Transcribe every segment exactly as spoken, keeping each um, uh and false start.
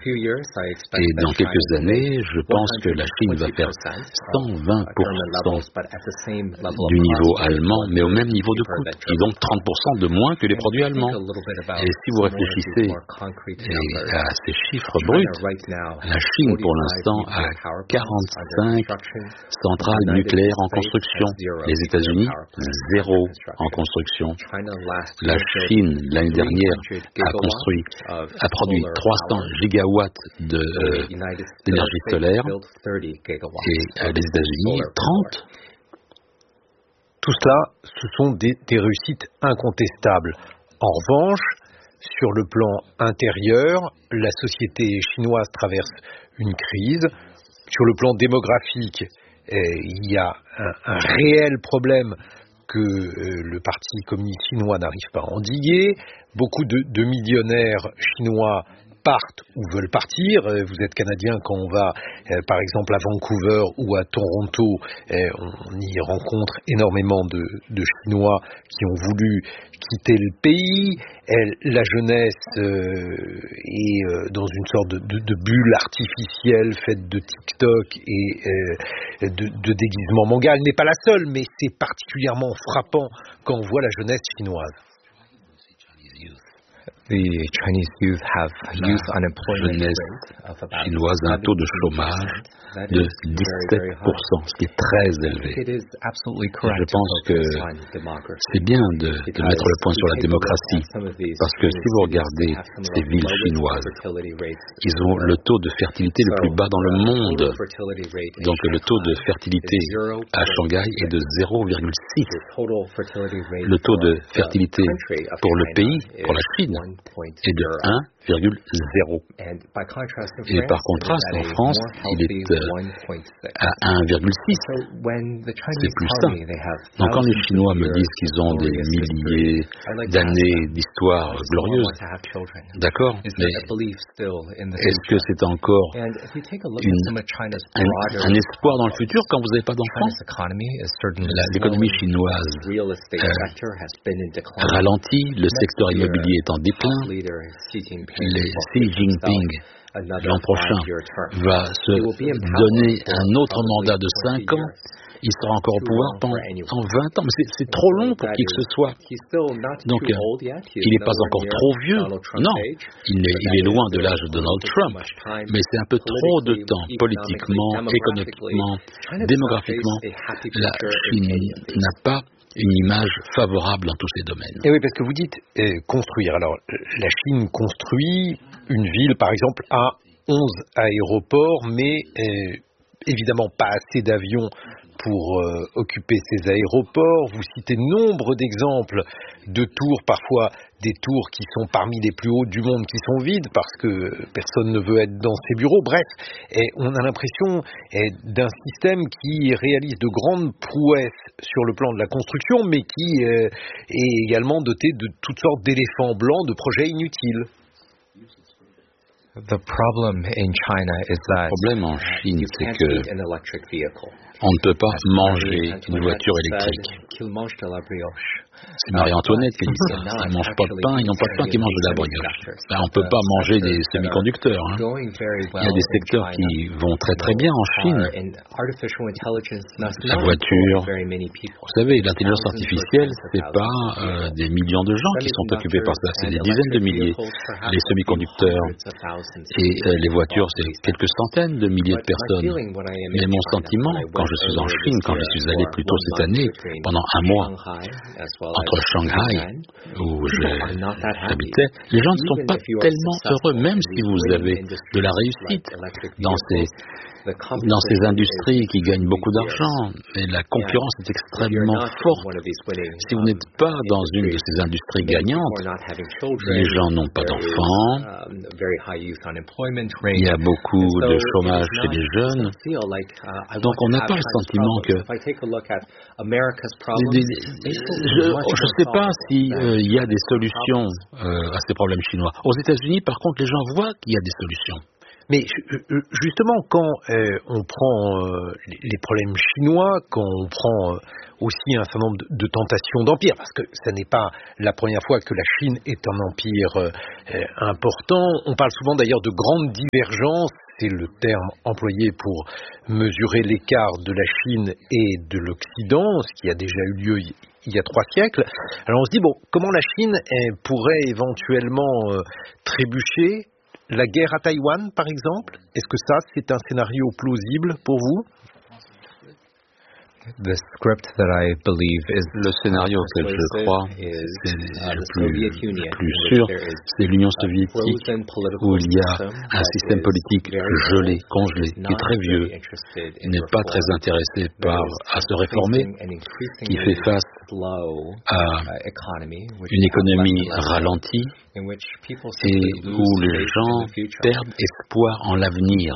Et dans quelques années, je pense que la Chine va faire cent vingt pour cent du niveau allemand, mais au même niveau de coût, et donc trente pour cent de moins que les produits allemands. Et si vous réfléchissez à ces chiffres bruts, la Chine, pour l'instant, a quarante-cinq centrales nucléaires en construction. Les États-Unis, zéro en construction. La Chine, l'année dernière, a construit, a produit trois cents gigawatts de, euh, d'énergie solaire, et euh, les États-Unis, trente. Tout cela, ce sont des, des réussites incontestables. En revanche, sur le plan intérieur, la société chinoise traverse une crise. Sur le plan démographique, eh, il y a un, un réel problème que euh, le Parti communiste chinois n'arrive pas à endiguer. Beaucoup de, de millionnaires chinois partent ou veulent partir. Vous êtes Canadien, quand on va euh, par exemple à Vancouver ou à Toronto, euh, on y rencontre énormément de, de Chinois qui ont voulu quitter le pays. Elle, la jeunesse euh, est euh, dans une sorte de, de, de bulle artificielle faite de TikTok et euh, de, de déguisement manga. Elle n'est pas la seule, mais c'est particulièrement frappant quand on voit la jeunesse chinoise. The Chinese youth have youth unemployment rate chinoise a un taux de chômage de dix-sept pour cent, ce qui est très élevé. Je pense que c'est bien de, de mettre le point sur la démocratie, parce que si vous regardez ces villes chinoises, ils ont le taux de fertilité le plus bas dans le monde. Donc le taux de fertilité à Shanghai est de zéro virgule six. Le taux de fertilité pour le pays, pour la Chine, est de un virgule zéro. Et par contraste, en France, il est euh, à un virgule six. C'est plus ça. Donc quand les Chinois me disent qu'ils ont des milliers d'années d'histoire glorieuse, d'accord, mais est-ce que c'est encore une, un, un espoir dans le futur quand vous n'avez pas d'enfants? L'économie chinoise euh, ralentit, le secteur immobilier est en déclin. Les Xi Jinping, l'an prochain, va se donner un autre mandat de cinq ans. Il sera encore au pouvoir pendant vingt ans. Mais c'est, c'est trop long pour qui que ce soit. Donc, euh, il n'est pas encore trop vieux. Non, il est, il est loin de l'âge de Donald Trump. Mais c'est un peu trop de temps, politiquement, économiquement, démographiquement. La Chine n'a pas une image favorable dans tous ces domaines. Et oui, parce que vous dites euh, construire. Alors, la Chine construit une ville, par exemple, à onze aéroports, mais euh, évidemment pas assez d'avions pour euh, occuper ces aéroports. Vous citez nombre d'exemples de tours, parfois des tours qui sont parmi les plus hautes du monde, qui sont vides parce que personne ne veut être dans ces bureaux. Bref, et on a l'impression et, d'un système qui réalise de grandes prouesses sur le plan de la construction, mais qui euh, est également doté de toutes sortes d'éléphants blancs, de projets inutiles. The problem in China is that le problème en Chine, c'est que on ne peut pas manger une voiture électrique. C'est Marie-Antoinette qui dit ça. Ils ne mangent pas de pain, ils n'ont pas de pain qui mangent de la brioche. Ben, on ne peut pas manger des semi-conducteurs. Hein. Il y a des secteurs qui vont très très bien en Chine. La voiture, vous savez, l'intelligence artificielle, c'est pas euh, des millions de gens qui sont occupés par ça, c'est des dizaines de milliers. Les semi-conducteurs et euh, les voitures, c'est quelques centaines de milliers de personnes. Mais mon sentiment, quand je suis en Chine, quand je suis allé plus tôt cette année, pendant un mois, entre Shanghai, où j'habitais, les gens ne sont pas tellement heureux, même si vous avez de la réussite dans ces, dans ces industries qui gagnent beaucoup d'argent. Et la concurrence est extrêmement forte. Si vous n'êtes pas dans une de ces industries gagnantes, les gens n'ont pas d'enfants, il y a beaucoup de chômage chez les jeunes, donc on n'a pas le sentiment que... Je ne sais pas s'il euh, y a des solutions euh, à ces problèmes chinois. Aux États-Unis, par contre, les gens voient qu'il y a des solutions. Mais justement, quand euh, on prend euh, les problèmes chinois, quand on prend euh, aussi un certain nombre de, de tentations d'empire, parce que ce n'est pas la première fois que la Chine est un empire euh, important, on parle souvent d'ailleurs de grandes divergences, c'est le terme employé pour mesurer l'écart de la Chine et de l'Occident, ce qui a déjà eu lieu il y a trois siècles. Alors on se dit, bon, comment la Chine eh, pourrait éventuellement euh, trébucher? La guerre à Taïwan, par exemple, est-ce que ça, c'est un scénario plausible pour vous? The script that I believe is le scénario auquel je crois, c'est le plus, le plus sûr, c'est l'Union soviétique où il y a un système politique gelé, congelé, qui est très vieux, n'est pas très intéressé par à se réformer, qui fait face à une économie ralentie et où les gens perdent espoir en l'avenir.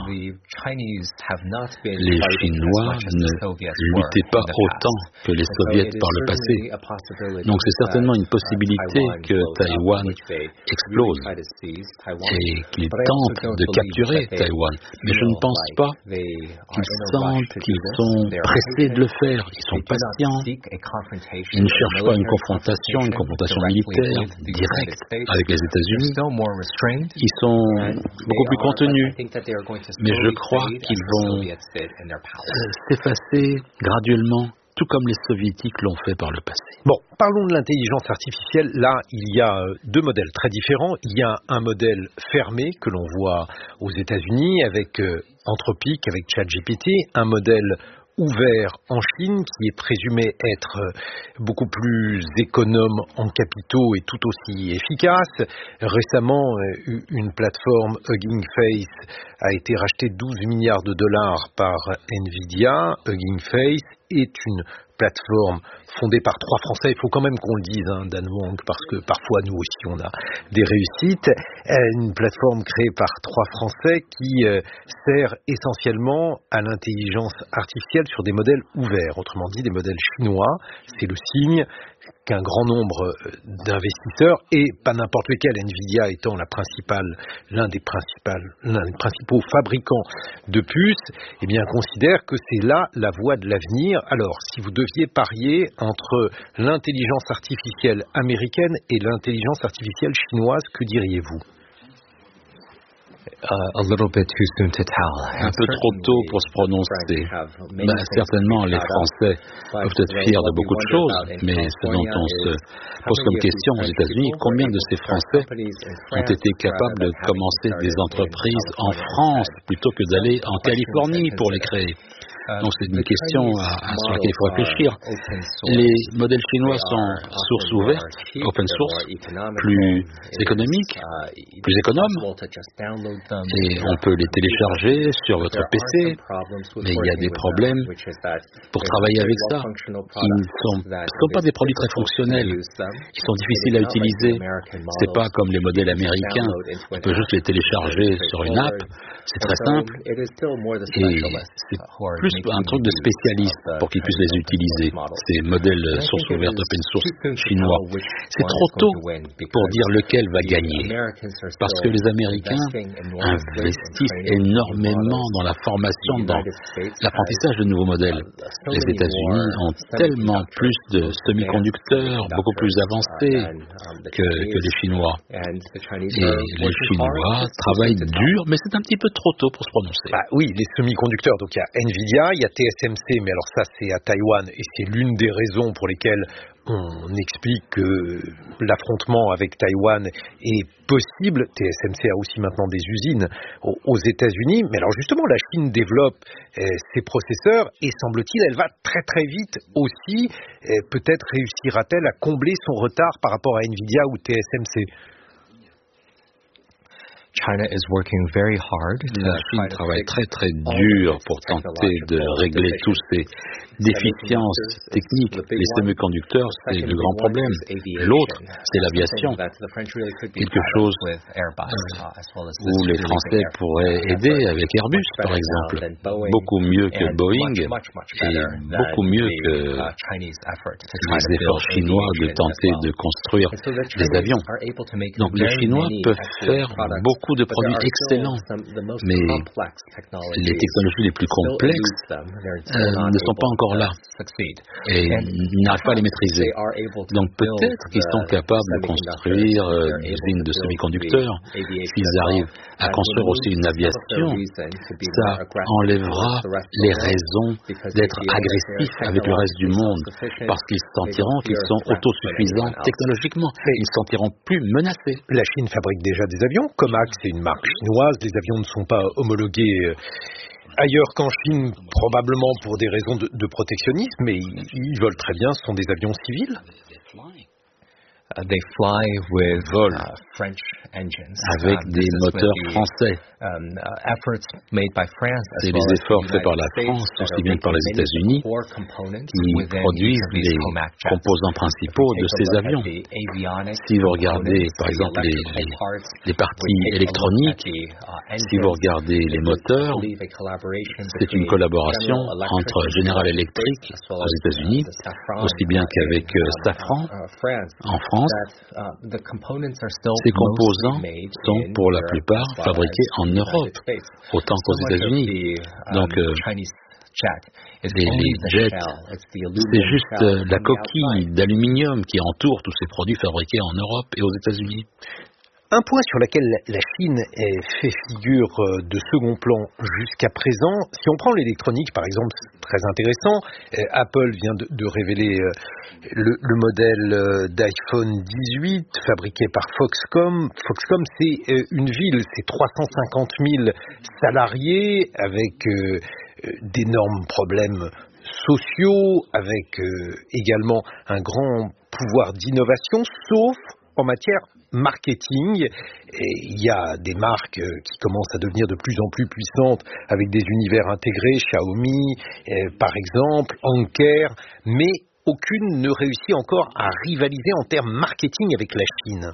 Les Chinois ne luttaient pas autant que les Soviétiques par le passé. Donc c'est certainement une possibilité que Taïwan explose et qu'ils tentent de capturer Taïwan. Mais je ne pense pas qu'ils sentent qu'ils sont pressés de le faire. Ils sont patients. Ils ne cherchent pas une confrontation, une confrontation militaire directe avec les États-Unis. Ils sont beaucoup plus contenus. Mais je crois qu'ils vont euh, s'effacer graduellement, tout comme les Soviétiques l'ont fait par le passé. Bon, parlons de l'intelligence artificielle. Là, il y a deux modèles très différents. Il y a un modèle fermé que l'on voit aux États-Unis avec euh, Anthropic, avec ChatGPT, un modèle ouvert en Chine, qui est présumé être beaucoup plus économe en capitaux et tout aussi efficace. Récemment, une plateforme Hugging Face a été rachetée douze milliards de dollars par Nvidia. Hugging Face est une plateforme fondée par trois Français, il faut quand même qu'on le dise, hein, Dan Wang, parce que parfois nous aussi on a des réussites, une plateforme créée par trois Français qui euh, sert essentiellement à l'intelligence artificielle sur des modèles ouverts, autrement dit des modèles chinois. C'est le signe qu'un grand nombre d'investisseurs, et pas n'importe lequel, Nvidia étant la principale, l'un des principales, l'un des principaux fabricants de puces, eh bien, considèrent que c'est là la voie de l'avenir. Alors, si vous deviez parier entre l'intelligence artificielle américaine et l'intelligence artificielle chinoise, que diriez-vous? Uh, a little bit too soon to tell. Un peu trop tôt pour se prononcer. Ben, certainement, les Français peuvent être fiers de beaucoup de choses, mais ce dont on se pose comme question aux États-Unis, combien de ces Français ont été capables de commencer des entreprises en France plutôt que d'aller en Californie pour les créer? Donc c'est une question à, à sur laquelle il faut réfléchir. Les modèles chinois sont source ouverte, open source, plus économiques, plus économes, et on peut les télécharger sur votre P C, mais il y a des problèmes pour travailler avec ça. Ils ne sont, sont pas des produits très fonctionnels, ils sont difficiles à utiliser. C'est pas comme les modèles américains, on peut juste les télécharger sur une app, c'est très simple, et c'est plus un truc de spécialiste pour qu'ils puissent les utiliser, ces modèles source ouverte, open source chinois. C'est trop tôt pour dire lequel va gagner, parce que les Américains investissent énormément dans la formation, dans l'apprentissage de nouveaux modèles. Les États-Unis ont tellement plus de semi-conducteurs, beaucoup plus avancés que, que les Chinois. Et les Chinois travaillent dur, mais c'est un petit peu trop tôt pour se prononcer. Bah oui, les semi-conducteurs, donc il y a Nvidia, il y a T S M C, mais alors ça c'est à Taïwan, et c'est l'une des raisons pour lesquelles on explique que l'affrontement avec Taïwan est possible. T S M C a aussi maintenant des usines aux, aux États-Unis, mais alors justement la Chine développe euh, ses processeurs et semble-t-il elle va très très vite aussi. Euh, peut-être réussira-t-elle à combler son retard par rapport à Nvidia ou T S M C. China is working very hard. La Chine travaille très très dur pour tenter de régler tous ces déficiences techniques. Les semi-conducteurs, c'est le grand problème. L'autre, c'est l'aviation. Quelque chose où les Français pourraient aider avec Airbus, par exemple. Beaucoup mieux que Boeing et beaucoup mieux que les efforts chinois de tenter de construire des avions. Donc les Chinois peuvent faire beaucoup beaucoup de produits excellents, mais les technologies les plus complexes euh, ne sont pas encore là et n'arrivent pas à les maîtriser. Donc peut-être qu'ils sont capables de construire euh, des usines de semi-conducteurs. S'ils arrivent à construire aussi une aviation, ça enlèvera les raisons d'être agressifs avec le reste du monde, parce qu'ils sentiront qu'ils sont autosuffisants technologiquement. Ils ne se sentiront plus menacés. La Chine fabrique déjà des avions. Comac, c'est une marque chinoise. Les avions ne sont pas homologués ailleurs qu'en Chine, probablement pour des raisons de, de protectionnisme, mais ils, ils volent très bien. Ce sont des avions civils. Uh, they fly with volent uh, French engines. Avec um, des moteurs the, français. Um, uh, efforts made by France, C'est les efforts faits par la France, aussi bien que par les États-Unis, qui produisent les composants principaux de ces avions. Si vous regardez, par exemple, les, les, les parties électroniques, si vous regardez les moteurs, c'est une collaboration entre General Electric aux États-Unis, aussi bien qu'avec euh, Safran en France. Ces composants sont pour la plupart fabriqués en Europe, autant qu'aux États-Unis. Donc, euh, les, les jets, c'est juste euh, la coquille d'aluminium qui entoure tous ces produits fabriqués en Europe et aux États-Unis. Un point sur lequel la Chine fait figure de second plan jusqu'à présent, si on prend l'électronique par exemple, c'est très intéressant. Apple vient de, de révéler le, le modèle d'iPhone dix-huit fabriqué par Foxconn. Foxconn, c'est une ville, c'est trois cent cinquante mille salariés avec euh, d'énormes problèmes sociaux, avec euh, également un grand pouvoir d'innovation, sauf en matière marketing. Et il y a des marques qui commencent à devenir de plus en plus puissantes avec des univers intégrés, Xiaomi euh, par exemple, Anker, mais aucune ne réussit encore à rivaliser en termes marketing avec la Chine.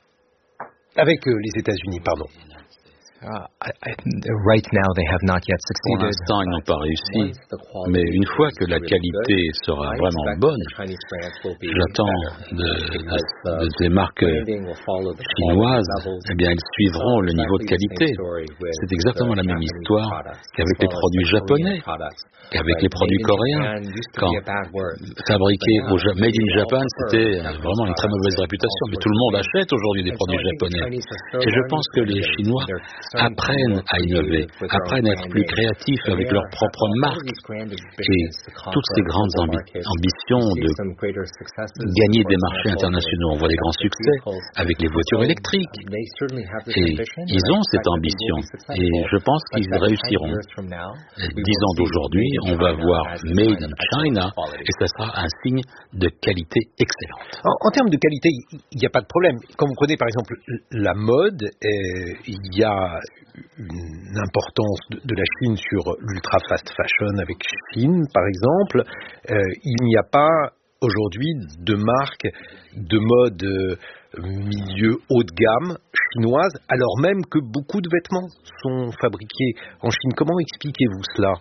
Avec euh, les États-Unis, pardon. Uh, I, I, right now they have not yet succeeded. Pour l'instant, ils n'ont pas réussi, mais une fois que la qualité sera vraiment bonne, j'attends de, de, de ces marques chinoises, eh bien, elles suivront le niveau de qualité. C'est exactement la même histoire qu'avec les produits japonais, qu'avec les produits coréens. Quand fabriqué au Made in Japan, c'était vraiment une très mauvaise réputation, mais tout le monde achète aujourd'hui des produits japonais. Et je pense que les Chinois apprennent à innover, apprennent à être plus créatifs avec leurs propres marques. Et toutes ces grandes ambi- ambitions de gagner des marchés internationaux, on voit des grands succès avec les voitures électriques. Et ils ont cette ambition. Et je pense qu'ils réussiront. Dix ans d'aujourd'hui, on va voir Made in China et ça sera un signe de qualité excellente. En, en termes de qualité, il n'y a pas de problème. Quand vous prenez par exemple la mode, euh, il y a une importance de, de la Chine sur l'ultra fast fashion avec Chine, par exemple. Euh, il n'y a pas aujourd'hui de marque de mode euh, milieu haut de gamme chinoise, alors même que beaucoup de vêtements sont fabriqués en Chine. Comment expliquez-vous cela?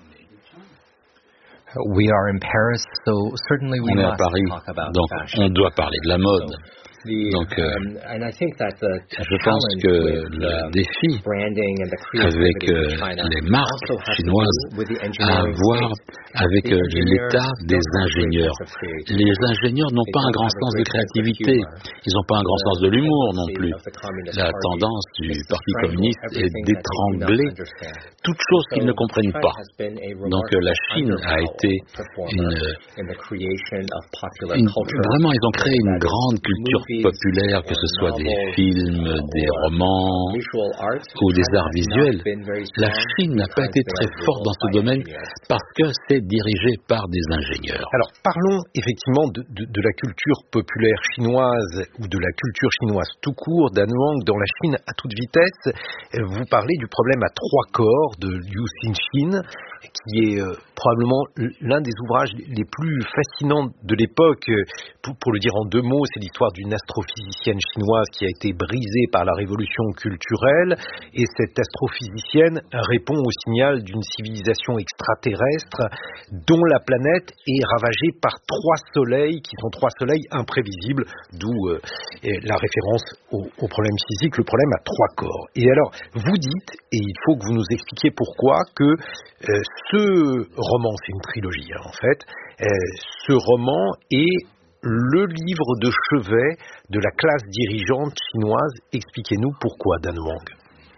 We are in Paris, so certainly we on est à must Paris, talk about donc fashion. on doit parler de la mode. Donc, euh, je pense que le défi avec euh, les marques chinoises a à voir avec euh, l'état des ingénieurs. Les ingénieurs n'ont pas un grand sens de créativité, ils n'ont pas un grand sens de l'humour non plus. La tendance du Parti communiste est d'étrangler toute chose qu'ils ne comprennent pas. Donc euh, la Chine a été une, une... Vraiment, ils ont créé une grande culture populaire, que ce soit des films, des romans ou des arts visuels. La Chine n'a pas été très forte dans ce domaine parce que c'est dirigé par des ingénieurs. Alors parlons effectivement de, de, de la culture populaire chinoise ou de la culture chinoise tout court. Dan Wang, dans La Chine à toute vitesse, vous parlez du problème à trois corps de Liu Cixin, qui est euh, probablement l'un des ouvrages les plus fascinants de l'époque. Pour, pour le dire en deux mots, c'est l'histoire d'une astrophysicienne chinoise qui a été brisée par la révolution culturelle, et cette astrophysicienne répond au signal d'une civilisation extraterrestre dont la planète est ravagée par trois soleils, qui sont trois soleils imprévisibles, d'où euh, la référence au, au problème physique, le problème à trois corps. Et alors, vous dites, et il faut que vous nous expliquiez pourquoi, que euh, ce roman, c'est une trilogie hein, en fait, euh, ce roman est le livre de chevet de la classe dirigeante chinoise. Expliquez-nous pourquoi, Dan Wang.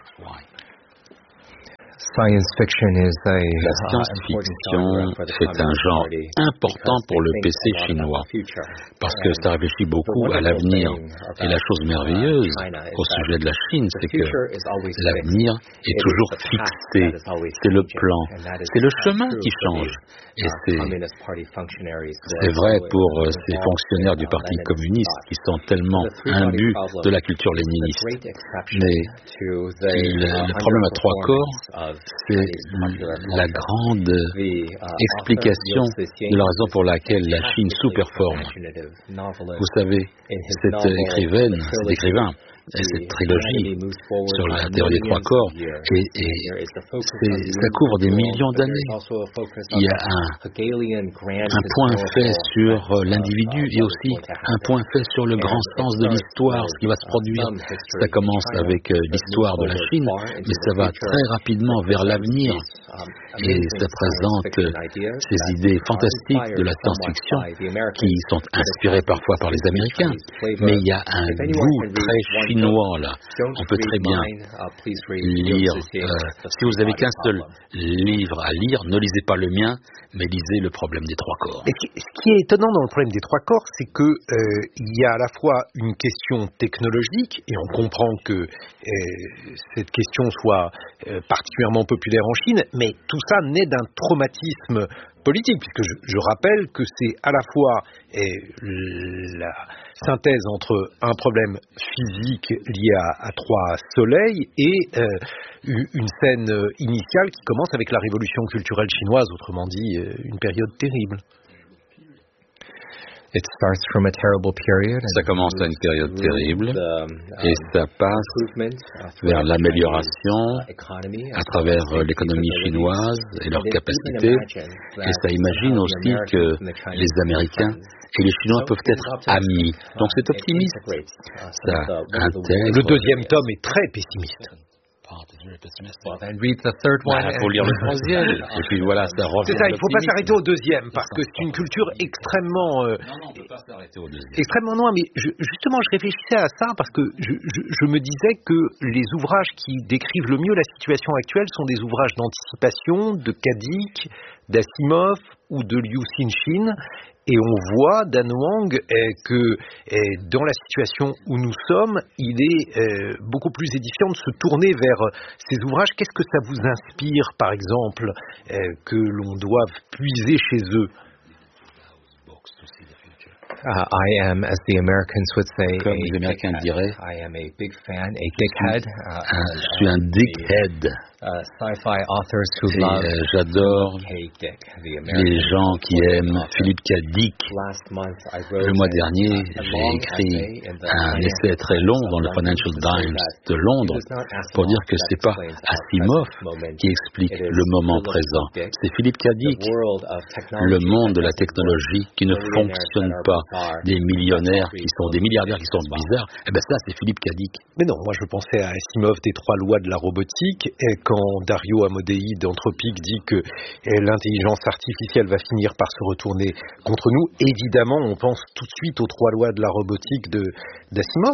Science fiction is a, la science-fiction, c'est un genre important pour le P C chinois, parce que ça réfléchit beaucoup à l'avenir. Et la chose merveilleuse au sujet de la Chine, c'est que l'avenir est toujours fixé. C'est le plan, c'est le chemin qui change. Et c'est, c'est vrai pour ces fonctionnaires du Parti communiste qui sont tellement imbus de la culture léniniste. Mais le problème à trois corps, c'est la grande explication de la raison pour laquelle la Chine sous-performe. Vous savez, cette écrivaine, cet écrivain, et cette trilogie sur la théorie des trois corps, et, et ça couvre des millions d'années. Il y a un, un point fait sur l'individu et aussi un point fait sur le grand sens de l'histoire, ce qui va se produire. Ça commence avec l'histoire de la Chine, mais ça va très rapidement vers l'avenir. Et ça présente ces idées fantastiques de la science-fiction qui sont inspirées parfois par les Américains. Mais il y a un goût très chinois là. On peut très bien lire. Euh, si vous n'avez qu'un seul livre à lire, ne lisez pas le mien, mais lisez Le problème des trois corps. Et ce qui est étonnant dans Le problème des trois corps, c'est que euh, il y a à la fois une question technologique, et on comprend que euh, cette question soit euh, particulièrement populaire en Chine, mais tout ça naît d'un traumatisme politique, puisque je, je rappelle que c'est à la fois eh, la synthèse entre un problème physique lié à, à trois soleils et euh, une scène initiale qui commence avec la révolution culturelle chinoise, autrement dit une période terrible. It starts from a terrible period. Ça commence à une période terrible et ça passe vers l'amélioration à travers l'économie chinoise et leurs capacités. Et ça imagine aussi que les Américains et les Chinois peuvent être amis. Donc c'est optimiste. Ça intègre. Le deuxième tome est très pessimiste. Well, then read the third one. Il faut lire le troisième. Et puis voilà, ça revient. C'est ça, il ne faut pas s'arrêter au deuxième, parce que c'est une culture extrêmement... Euh, non, non, on ne peut pas s'arrêter au deuxième. Extrêmement loin, mais je, justement, je réfléchissais à ça, parce que je, je, je me disais que les ouvrages qui décrivent le mieux la situation actuelle sont des ouvrages d'anticipation, de Kadik, d'Asimov ou de Liu Cixin. Et on voit, Dan Wang, eh, que eh, dans la situation où nous sommes, il est eh, beaucoup plus édifiant de se tourner vers ces ouvrages. Qu'est-ce que ça vous inspire, par exemple, eh, que l'on doive puiser chez eux? Uh, I am, as the Americans would say, comme les Américains diraient, I am a big fan, a dickhead. Uh, un, je suis un dickhead. Uh, sci-fi authors who Et, love euh, j'adore les gens qui aiment Philip K. Dick. Le mois dernier, j'ai écrit un essai très long dans le Financial Times de Londres pour dire que c'est pas Asimov qui explique le moment présent. C'est Philip K. Dick. Le monde de la technologie qui ne fonctionne pas. Des millionnaires qui sont, des milliardaires qui sont bizarres. Eh ben ça, c'est Philip K. Dick. Mais non, moi je pensais à Asimov des trois lois de la robotique, et quand Dario Amodei d'Anthropic dit que l'intelligence artificielle va finir par se retourner contre nous, évidemment, on pense tout de suite aux trois lois de la robotique de, d'Asimov.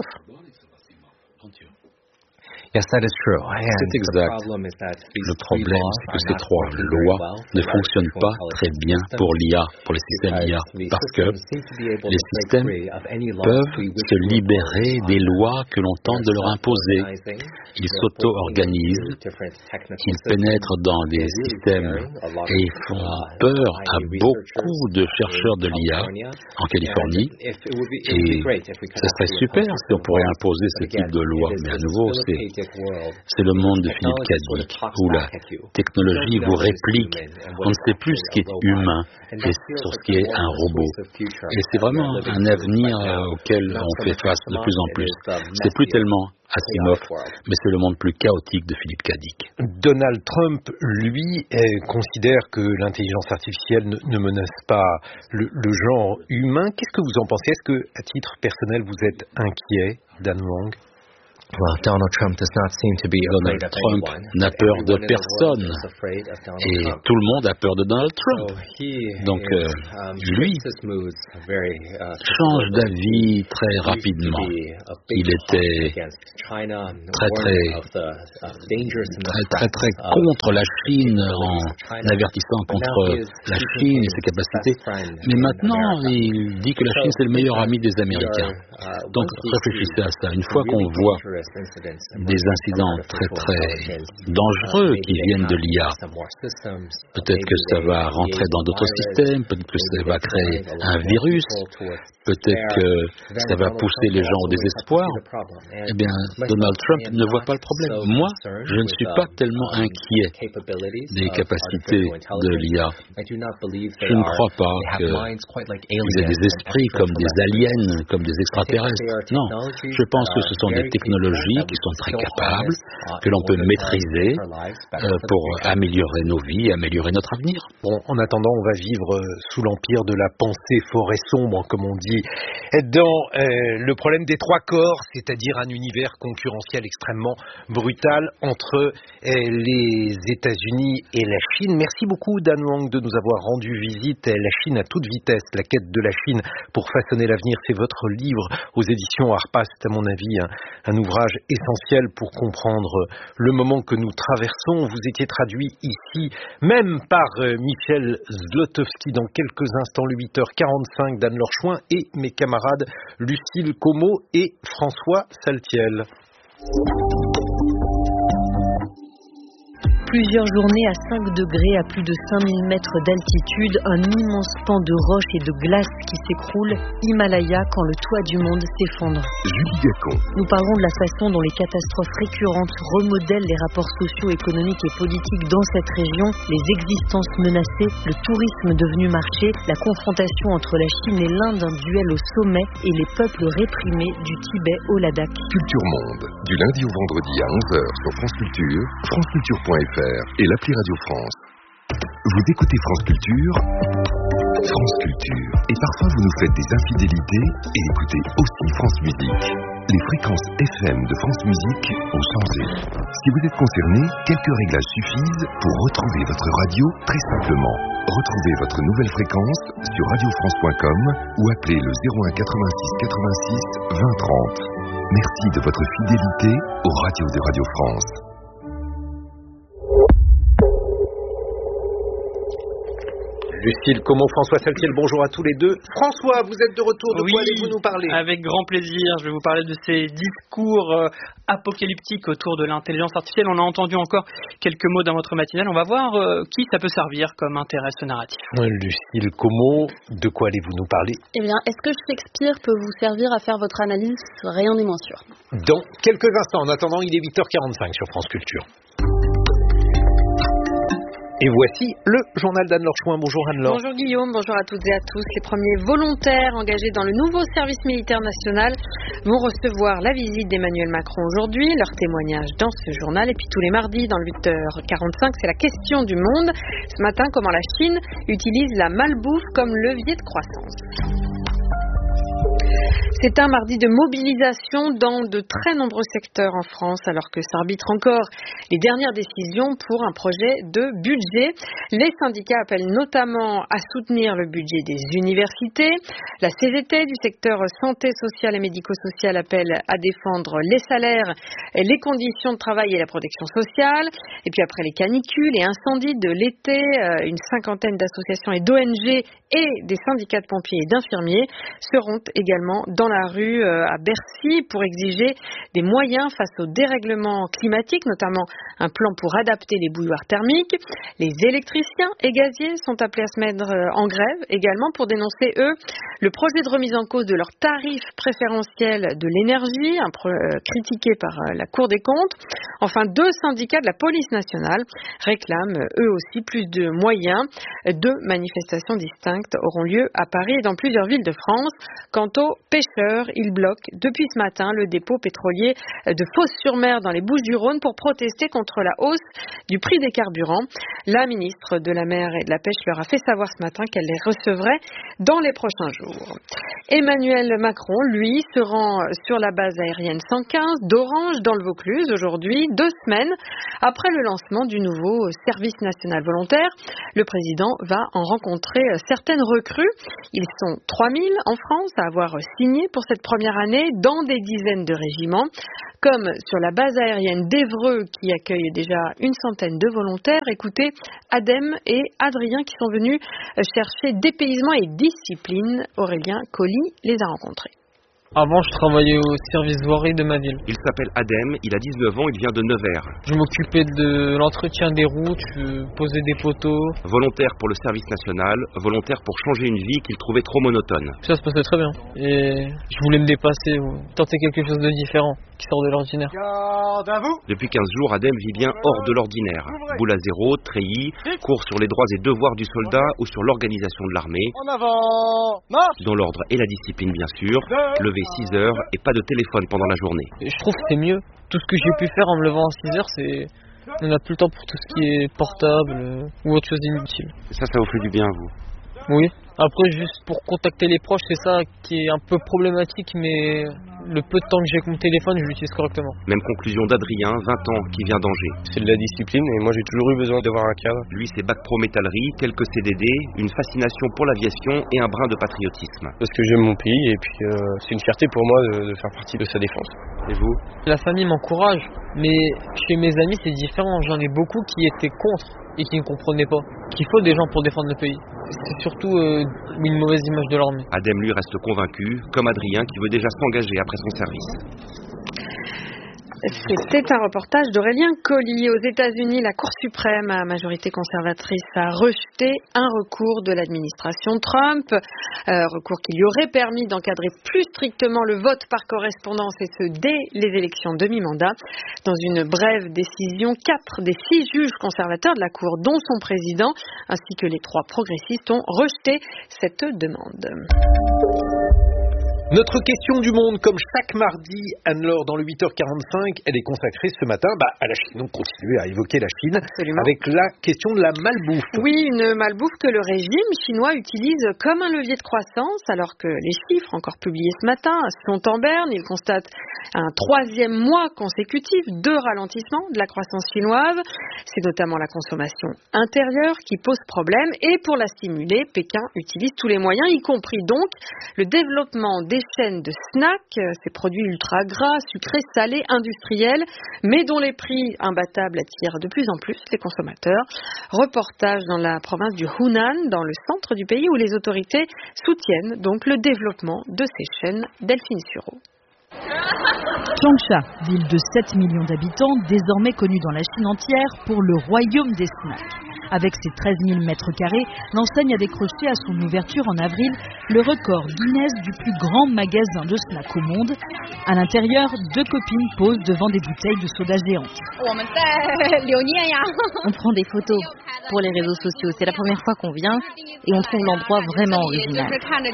Yes, that is true. C'est exact. Le problème, c'est que ces trois lois ne fonctionnent pas très bien pour l'I A, pour les systèmes I A, parce que les systèmes peuvent se libérer des lois que l'on tente de leur imposer. Ils s'auto-organisent, ils pénètrent dans des systèmes et ils font peur à beaucoup de chercheurs de l'I A en Californie. Et ça serait super si on pourrait imposer ce type de loi, mais à nouveau, c'est C'est le monde de Philippe K. Dick, où la technologie vous réplique. On ne sait plus ce qui est humain et sur ce qui est un robot. Et c'est vraiment un avenir auquel on fait face de plus en plus. C'est plus tellement Asimov, mais c'est le monde plus chaotique de Philippe K. Dick. Donald Trump, lui, eh, considère que l'intelligence artificielle ne, ne menace pas le, le genre humain. Qu'est-ce que vous en pensez? Est-ce que, à titre personnel, vous êtes inquiet, Dan Wang? Well, Donald Trump does not seem to be Donald Trump n'a peur de personne et tout le monde a peur de Donald Trump. Donc euh, lui change d'avis très rapidement. Il était très très très très très contre la Chine en avertissant contre la Chine et ses capacités. Mais maintenant il dit que la Chine c'est le meilleur ami des Américains. Donc réfléchissez à ça. Une fois qu'on voit des incidents très très dangereux qui viennent de l'I A. Peut-être que ça va rentrer dans d'autres systèmes, peut-être que ça va créer un virus, peut-être que ça va pousser les gens au désespoir. Eh bien, Donald Trump ne voit pas le problème. Moi, je ne suis pas tellement inquiet des capacités de l'I A. Je ne crois pas qu'ils aient des esprits comme des aliens, comme des extraterrestres. Non, je pense que ce sont des technologies qui sont très capables, que l'on peut maîtriser euh, pour améliorer nos vies, améliorer notre avenir. Bon, en attendant, on va vivre sous l'empire de la pensée forêt sombre, comme on dit, dans euh, le problème des trois corps, c'est-à-dire un univers concurrentiel extrêmement brutal entre euh, les États-Unis et la Chine. Merci beaucoup, Dan Wang, de nous avoir rendu visite. La Chine à toute vitesse, la quête de la Chine pour façonner l'avenir, c'est votre livre aux éditions Harpas. C'est à mon avis un, un ouvrage essentiel pour comprendre le moment que nous traversons. Vous étiez traduit ici, même par euh, Michel Zlotowski. Dans quelques instants, le huit heures quarante-cinq, Dan Lorchouin et mes camarades Lucille Como et François Saltiel. Plusieurs journées à cinq degrés, à plus de cinq mille mètres d'altitude, un immense pan de roches et de glace qui s'écroule, Himalaya, quand le toit du monde s'effondre. Julie Gacon. Nous parlerons de la façon dont les catastrophes récurrentes remodèlent les rapports sociaux, économiques et politiques dans cette région, les existences menacées, le tourisme devenu marché, la confrontation entre la Chine et l'Inde, un duel au sommet et les peuples réprimés du Tibet au Ladakh. Culture Monde, du lundi au vendredi à onze heures sur France Culture, franceculture point f r et l'appli Radio France. Vous écoutez France Culture, France Culture, et parfois vous nous faites des infidélités et écoutez aussi France Musique. Les fréquences F M de France Musique ont changé. Si vous êtes concerné, quelques réglages suffisent pour retrouver votre radio très simplement. Retrouvez votre nouvelle fréquence sur radio france point com ou appelez le zéro un quatre-vingt-six quatre-vingt-six vingt trente. Merci de votre fidélité aux radios de Radio France. Lucille Como, François Saltiel, bonjour à tous les deux. François, vous êtes de retour, de oui, quoi allez-vous nous parler? Avec grand plaisir, je vais vous parler de ces discours euh, apocalyptiques autour de l'intelligence artificielle. On a entendu encore quelques mots dans votre matinale, on va voir euh, qui ça peut servir comme intérêt ce narratif. Lucille Como, de quoi allez-vous nous parler? Eh bien, est-ce que Shakespeare peut vous servir à faire votre analyse? Rien n'est moins sûr. Dans quelques instants, en attendant, il est huit heures quarante-cinq sur France Culture. Et voici le journal d'Anne Lorchouin. Bonjour Anne-Laure. Bonjour Guillaume, bonjour à toutes et à tous. Les premiers volontaires engagés dans le nouveau service militaire national vont recevoir la visite d'Emmanuel Macron aujourd'hui. Leur témoignage dans ce journal. Et puis tous les mardis dans le huit heures quarante-cinq, c'est la question du monde. Ce matin, comment la Chine utilise la malbouffe comme levier de croissance. C'est un mardi de mobilisation dans de très nombreux secteurs en France, alors que s'arbitrent encore les dernières décisions pour un projet de budget. Les syndicats appellent notamment à soutenir le budget des universités. La C G T du secteur santé sociale et médico-sociale appelle à défendre les salaires, les conditions de travail et la protection sociale. Et puis après les canicules et incendies de l'été, une cinquantaine d'associations et d'O N G et des syndicats de pompiers et d'infirmiers seront également également dans la rue à Bercy pour exiger des moyens face au dérèglement climatique, notamment un plan pour adapter les bouilloires thermiques. Les électriciens et gaziers sont appelés à se mettre en grève également pour dénoncer, eux, le projet de remise en cause de leur tarif préférentiel de l'énergie, un pro- euh, critiqué par euh, la Cour des comptes. Enfin, deux syndicats de la police nationale réclament, euh, eux aussi, plus de moyens. Deux manifestations distinctes auront lieu à Paris et dans plusieurs villes de France. Quant aux pêcheurs, ils bloquent depuis ce matin le dépôt pétrolier de Fos-sur-Mer dans les Bouches-du-Rhône pour protester contre la hausse du prix des carburants. La ministre de la Mer et de la Pêche leur a fait savoir ce matin qu'elle les recevrait dans les prochains jours. Emmanuel Macron, lui, se rend sur la base aérienne cent quinze d'Orange dans le Vaucluse aujourd'hui, deux semaines après le lancement du nouveau service national volontaire. Le président va en rencontrer certaines recrues. Ils sont trois mille en France à avoir signé pour cette première année dans des dizaines de régiments, comme sur la base aérienne d'Évreux qui accueille déjà une centaine de volontaires. Écoutez Adem et Adrien qui sont venus chercher dépaysement et discipline. Aurélien Colli les a rencontrés. Avant, je travaillais au service voirie de ma ville. Il s'appelle Adem, il a dix-neuf ans, il vient de Nevers. Je m'occupais de l'entretien des routes, je posais des poteaux. Volontaire pour le service national, volontaire pour changer une vie qu'il trouvait trop monotone. Ça se passait très bien. Et je voulais me dépasser, tenter quelque chose de différent, qui sort de l'ordinaire. Garde à vous. Depuis quinze jours, Adem vit bien hors de l'ordinaire. Boule à zéro, treillis, cours sur les droits et devoirs du soldat ou sur l'organisation de l'armée. En avant, marche. Dans l'ordre et la discipline, bien sûr. Lever six heures et pas de téléphone pendant la journée. Et je trouve que c'est mieux. Tout ce que j'ai pu faire en me levant à six heures, c'est... On n'a plus le temps pour tout ce qui est portable euh, ou autre chose d'inutile. Ça, ça vous fait du bien, vous? Oui. Après, juste pour contacter les proches, c'est ça qui est un peu problématique, mais le peu de temps que j'ai avec mon téléphone, je l'utilise correctement. Même conclusion d'Adrien, vingt ans, qui vient d'Angers. C'est de la discipline et moi j'ai toujours eu besoin d'avoir un cadre. Lui, c'est bac pro métallerie, quelques C D D, une fascination pour l'aviation et un brin de patriotisme. Parce que j'aime mon pays et puis euh, c'est une fierté pour moi de, de faire partie de sa défense. Et vous? La famille m'encourage, mais chez mes amis c'est différent. J'en ai beaucoup qui étaient contre et qui ne comprenaient pas qu'il faut des gens pour défendre le pays. C'est surtout euh, une mauvaise image de l'armée. Adem, lui, reste convaincu, comme Adrien, qui veut déjà s'engager après son service. C'était un reportage d'Aurélien Colli. Aux États-Unis, la Cour suprême à majorité conservatrice a rejeté un recours de l'administration Trump, euh, recours qui lui aurait permis d'encadrer plus strictement le vote par correspondance et ce dès les élections de mi-mandat. Dans une brève décision, quatre des six juges conservateurs de la Cour, dont son président, ainsi que les trois progressistes, ont rejeté cette demande. Notre question du monde, comme chaque mardi, Anne-Laure, dans le huit heures quarante-cinq, elle est consacrée ce matin bah, à la Chine. Donc, continuez à évoquer la Chine. Absolument. Avec la question de la malbouffe. Oui, une malbouffe que le régime chinois utilise comme un levier de croissance, alors que les chiffres encore publiés ce matin sont en berne. Il constate un troisième mois consécutif de ralentissement de la croissance chinoise. C'est notamment la consommation intérieure qui pose problème. Et pour la stimuler, Pékin utilise tous les moyens, y compris donc le développement des chaînes de snacks, ces produits ultra gras, sucrés, salés, industriels, mais dont les prix imbattables attirent de plus en plus les consommateurs. Reportage dans la province du Hunan, dans le centre du pays, où les autorités soutiennent donc le développement de ces chaînes. Delphine Sureau. Changsha, ville de sept millions d'habitants, désormais connue dans la Chine entière pour le royaume des snacks. Avec ses treize mille mètres carrés, l'enseigne a décroché à son ouverture en avril le record Guinness du plus grand magasin de snacks au monde. À l'intérieur, deux copines posent devant des bouteilles de soda géantes. On prend des photos pour les réseaux sociaux. C'est la première fois qu'on vient et on trouve l'endroit vraiment original.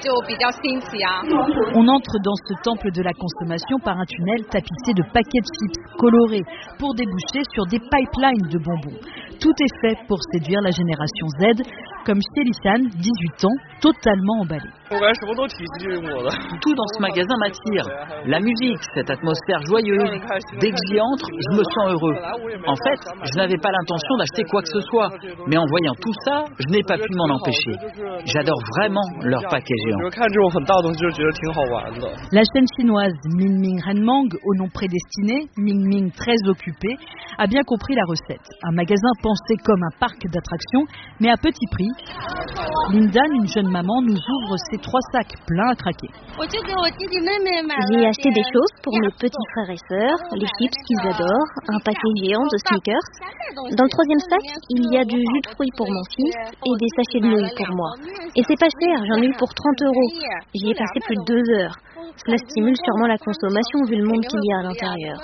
On entre dans ce temple de la consommation par un tunnel tapissé de paquets de chips colorés pour déboucher sur des pipelines de bonbons. Tout est fait pour séduire la génération Z, comme Chélishan, dix-huit ans, totalement emballé. Tout dans ce magasin m'attire. La musique, cette atmosphère joyeuse. Dès que j'y entre, je me sens heureux. En fait, je n'avais pas l'intention d'acheter quoi que ce soit. Mais en voyant tout ça, je n'ai pas pu m'en empêcher. J'adore vraiment leur paquet géant. La chaîne chinoise Ming Ming Renmang, au nom prédestiné, Ming Ming très occupé, a bien compris la recette. Un magasin pensé pensé comme un parc d'attractions, mais à petit prix. Linda, une jeune maman, nous ouvre ses trois sacs pleins à craquer. J'ai acheté des choses pour mes petits frères et sœurs, les chips qu'ils adorent, un paquet géant de sneakers. Dans le troisième sac, il y a du jus de fruits pour mon fils et des sachets de nouilles pour moi. Et c'est pas cher, j'en ai eu pour trente euros. J'y ai passé plus de deux heures. Cela stimule sûrement la consommation vu le monde qu'il y a à l'intérieur.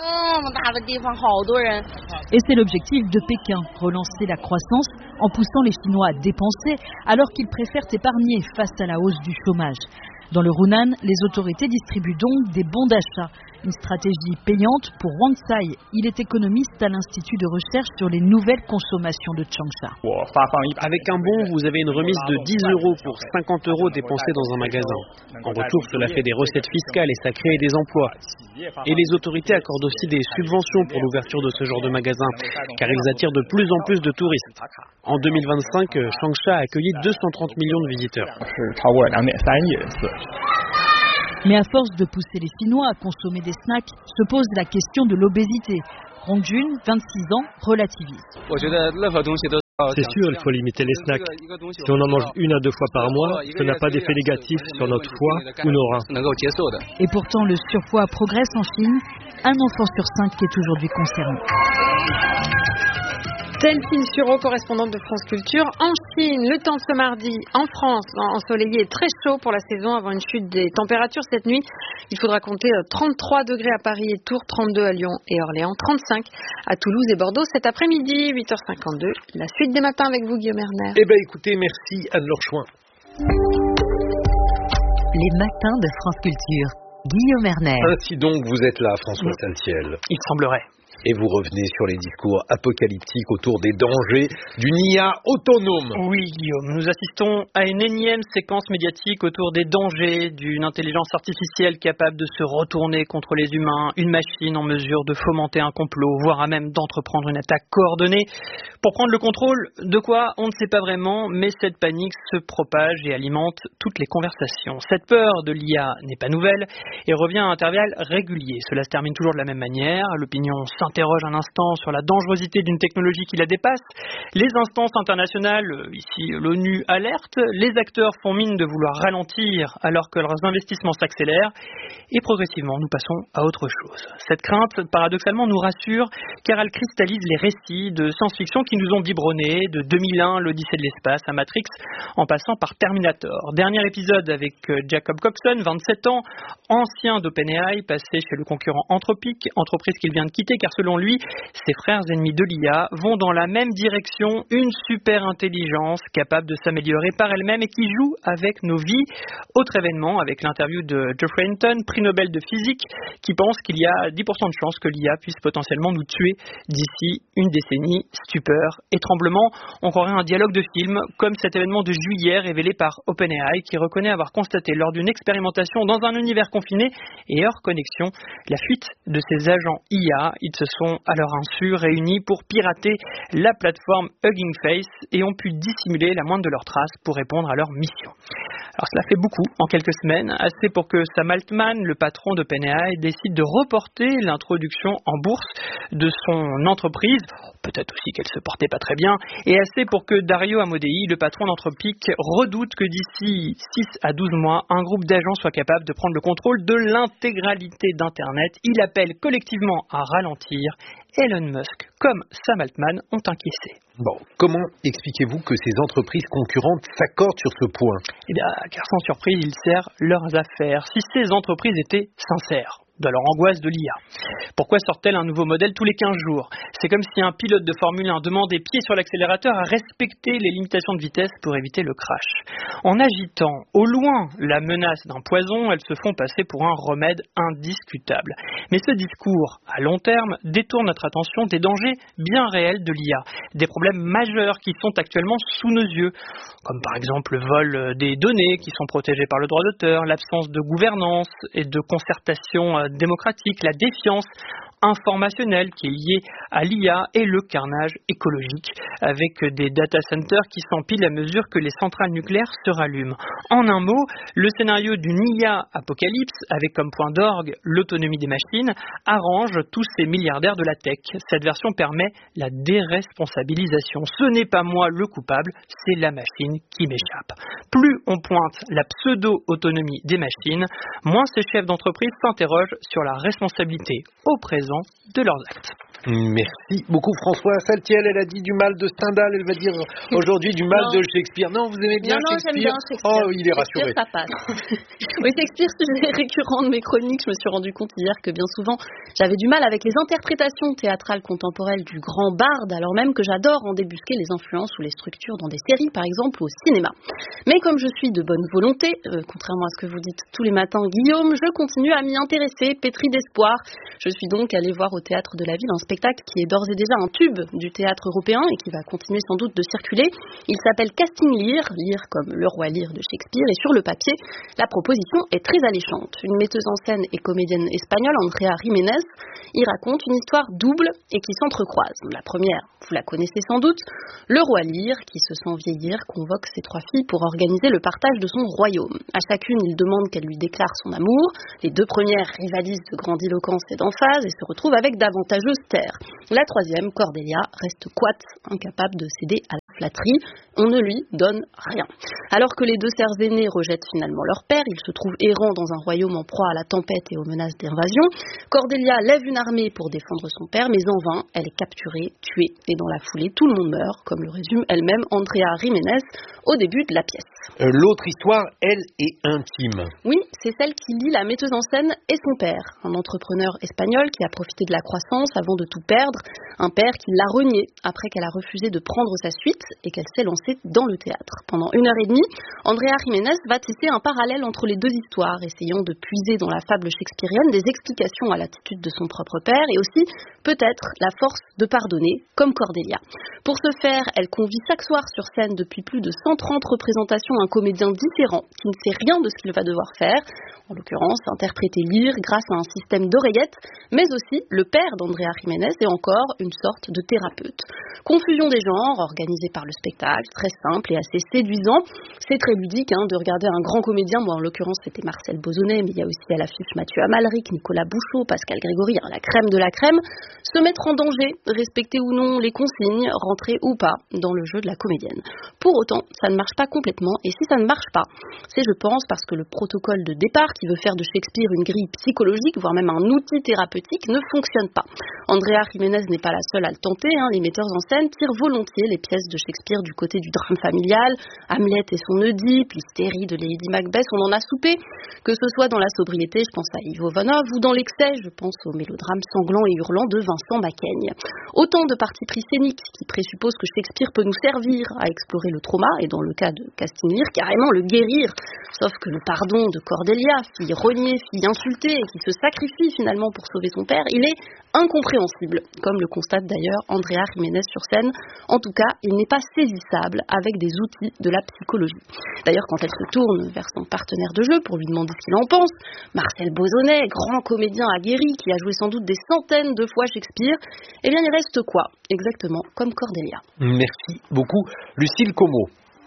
Et c'est l'objectif de Pékin, relancer la croissance en poussant les Chinois à dépenser alors qu'ils préfèrent épargner face à la hausse du chômage. Dans le Hunan, les autorités distribuent donc des bons d'achat. Une stratégie payante pour Wang Tsai. Il est économiste à l'Institut de recherche sur les nouvelles consommations de Changsha. Avec un bon, vous avez une remise de dix euros pour cinquante euros dépensés dans un magasin. En retour, cela fait des recettes fiscales et ça crée des emplois. Et les autorités accordent aussi des subventions pour l'ouverture de ce genre de magasins, car ils attirent de plus en plus de touristes. En deux mille vingt-cinq, Changsha a accueilli deux cent trente millions de visiteurs. Mais à force de pousser les Chinois à consommer des snacks, se pose la question de l'obésité. Rong Jun, vingt-six ans, relativise. C'est sûr, il faut limiter les snacks. Si on en mange une à deux fois par mois, ça n'a pas d'effet négatif sur notre foie ou nos reins. Et pourtant, le surpoids progresse en Chine. Un enfant sur cinq est aujourd'hui concerné. Delphine Sureau, correspondante de France Culture. En Chine, le temps ce mardi, en France, ensoleillé et très chaud pour la saison avant une chute des températures cette nuit. Il faudra compter trente-trois degrés à Paris et Tours, trente-deux à Lyon et Orléans, trente-cinq à Toulouse et Bordeaux cet après-midi, huit heures cinquante-deux. La suite des matins avec vous, Guillaume Erner. Eh bien écoutez, merci Anne-Laure Chouin. Les matins de France Culture. Guillaume Erner. Ainsi donc, vous êtes là, François Saltiel. Il semblerait. Et vous revenez sur les discours apocalyptiques autour des dangers d'une I A autonome. Oui, Guillaume, nous assistons à une énième séquence médiatique autour des dangers d'une intelligence artificielle capable de se retourner contre les humains, une machine en mesure de fomenter un complot, voire à même d'entreprendre une attaque coordonnée. Pour prendre le contrôle de quoi, on ne sait pas vraiment, mais cette panique se propage et alimente toutes les conversations. Cette peur de l'I A n'est pas nouvelle et revient à intervalles réguliers. Cela se termine toujours de la même manière. L'opinion s'interroge un instant sur la dangerosité d'une technologie qui la dépasse. Les instances internationales, ici l'ONU, alertent. Les acteurs font mine de vouloir ralentir alors que leurs investissements s'accélèrent. Et progressivement, nous passons à autre chose. Cette crainte, paradoxalement, nous rassure car elle cristallise les récits de science-fiction qui nous ont biberonnés de deux mille un, l'Odyssée de l'espace, à Matrix, en passant par Terminator. Dernier épisode avec Jacob Coxon, vingt-sept ans, ancien d'OpenAI, passé chez le concurrent Anthropic, entreprise qu'il vient de quitter car selon lui, ses frères ennemis de l'I A vont dans la même direction, une super intelligence capable de s'améliorer par elle-même et qui joue avec nos vies. Autre événement avec l'interview de Geoffrey Hinton, prix Nobel de physique, qui pense qu'il y a dix pour cent de chances que l'I A puisse potentiellement nous tuer d'ici une décennie. Stupeur et tremblement, on croirait un dialogue de film, comme cet événement de juillet révélé par OpenAI qui reconnaît avoir constaté lors d'une expérimentation dans un univers confiné et hors connexion la fuite de ses agents I A. Ils se sont à leur insu réunis pour pirater la plateforme Hugging Face et ont pu dissimuler la moindre de leurs traces pour répondre à leur mission. Alors cela fait beaucoup en quelques semaines, assez pour que Sam Altman, le patron d'OpenAI, décide de reporter l'introduction en bourse de son entreprise, peut-être aussi qu'elle se portait pas très bien, et assez pour que Dario Amodei, le patron d'Anthropic, redoute que d'ici six à douze mois, un groupe d'agents soit capable de prendre le contrôle de l'intégralité d'Internet. Il appelle collectivement à ralentir. Elon Musk comme Sam Altman ont inquiété. Bon, comment expliquez-vous que ces entreprises concurrentes s'accordent sur ce point ? Eh bien, car sans surprise, ils servent leurs affaires. Si ces entreprises étaient sincères de leur angoisse de l'I A. Pourquoi sortent-elles un nouveau modèle tous les quinze jours ? C'est comme si un pilote de Formule un demandait pied sur l'accélérateur à respecter les limitations de vitesse pour éviter le crash. En agitant au loin la menace d'un poison, elles se font passer pour un remède indiscutable. Mais ce discours, à long terme, détourne notre attention des dangers bien réels de l'I A, des problèmes majeurs qui sont actuellement sous nos yeux, comme par exemple le vol des données qui sont protégées par le droit d'auteur, l'absence de gouvernance et de concertation démocratique, la défiance informationnel qui est lié à l'I A et le carnage écologique avec des data centers qui s'empilent à mesure que les centrales nucléaires se rallument. En un mot, le scénario d'une I A apocalypse avec comme point d'orgue l'autonomie des machines arrange tous ces milliardaires de la tech. Cette version permet la déresponsabilisation. Ce n'est pas moi le coupable, c'est la machine qui m'échappe. Plus on pointe la pseudo-autonomie des machines, moins ces chefs d'entreprise s'interrogent sur la responsabilité au présent de leurs actes. Merci beaucoup François Saltiel, elle a dit du mal de Stendhal, elle va dire aujourd'hui du mal non. de Shakespeare. Non, vous aimez bien non, Shakespeare? Non, j'aime bien Shakespeare. Oh, il est rassuré. Shakespeare, ça passe. Oui, Shakespeare, sujet récurrent de mes chroniques. Je me suis rendu compte hier que bien souvent, j'avais du mal avec les interprétations théâtrales contemporaines du grand barde, alors même que j'adore en débusquer les influences ou les structures dans des séries, par exemple, ou au cinéma. Mais comme je suis de bonne volonté, euh, contrairement à ce que vous dites tous les matins, Guillaume, je continue à m'y intéresser, pétri d'espoir. Je suis donc allée voir au Théâtre de la Ville un spectacle qui est d'ores et déjà un tube du théâtre européen et qui va continuer sans doute de circuler. Il s'appelle Casting Lear, Lear comme le roi Lear de Shakespeare, et sur le papier, la proposition est très alléchante. Une metteuse en scène et comédienne espagnole, Andrea Jiménez, y raconte une histoire double et qui s'entrecroise. La première, vous la connaissez sans doute, le roi Lear, qui se sent vieillir, convoque ses trois filles pour organiser le partage de son royaume. À chacune, il demande qu'elle lui déclare son amour. Les deux premières rivalisent de grandiloquence et d'emphase et se retrouvent avec d'avantageuses terres. La troisième, Cordelia, reste coite, incapable de céder à la flatterie. On ne lui donne rien. Alors que les deux sœurs aînées rejettent finalement leur père, ils se trouvent errants dans un royaume en proie à la tempête et aux menaces d'invasion. Cordelia lève une armée pour défendre son père, mais en vain, elle est capturée, tuée, et dans la foulée, tout le monde meurt, comme le résume elle-même Andrea Jiménez au début de la pièce. Euh, l'autre histoire, elle, est intime. Oui, c'est celle qui lie la metteuse en scène et son père, un entrepreneur espagnol qui a profité de la croissance avant de tout perdre, un père qui l'a renié après qu'elle a refusé de prendre sa suite et qu'elle s'est lancée dans le théâtre. Pendant une heure et demie, Andrea Jiménez va tisser un parallèle entre les deux histoires, essayant de puiser dans la fable shakespearienne des explications à l'attitude de son propre père et aussi, peut-être, la force de pardonner, comme Cordelia. Pour ce faire, elle convie chaque soir sur scène depuis plus de cent trente représentations un comédien différent qui ne sait rien de ce qu'il va devoir faire, en l'occurrence interpréter Lear grâce à un système d'oreillettes, mais aussi le père d'Andrea Jiménez et encore une sorte de thérapeute. Confusion des genres, organisée par le spectacle, très simple et assez séduisant. C'est très ludique hein, de regarder un grand comédien, moi en l'occurrence c'était Marcel Bozonnet, mais il y a aussi à l'affiche Mathieu Amalric, Nicolas Bouchot, Pascal Grégory, hein, la crème de la crème, se mettre en danger, respecter ou non les consignes, rentrer ou pas dans le jeu de la comédienne. Pour autant, ça ne marche pas complètement, et si ça ne marche pas, c'est je pense parce que le protocole de départ qui veut faire de Shakespeare une grille psychologique, voire même un outil thérapeutique, ne fonctionne pas. Andrea Jiménez n'est pas la seule à le tenter, hein. Les metteurs en scène tirent volontiers les pièces de Shakespeare du côté du drame familial, Hamlet et son Oedipe, l'hystérie de Lady Macbeth, on en a soupé, que ce soit dans la sobriété, je pense à Ivo Vanov, ou dans l'excès, je pense au mélodrame sanglant et hurlant de Vincent Macaigne. Autant de partis pris scéniques qui présupposent que Shakespeare peut nous servir à explorer le trauma, et dans le cas de Casting Lear, carrément le guérir. Sauf que le pardon de Cordelia, fille reniée, fille insultée, et qui se sacrifie finalement pour sauver son père, il est incompréhensible, comme le constate d'ailleurs Andrea Jiménez sur scène. En tout cas, il n'est pas saisissable avec des outils de la psychologie. D'ailleurs, quand elle se tourne vers son partenaire de jeu pour lui demander ce qu'il en pense, Marcel Bozonnet, grand comédien aguerri qui a joué sans doute des centaines de fois Shakespeare, eh bien il reste quoi? Exactement comme Cordelia. Merci beaucoup, Lucille Como.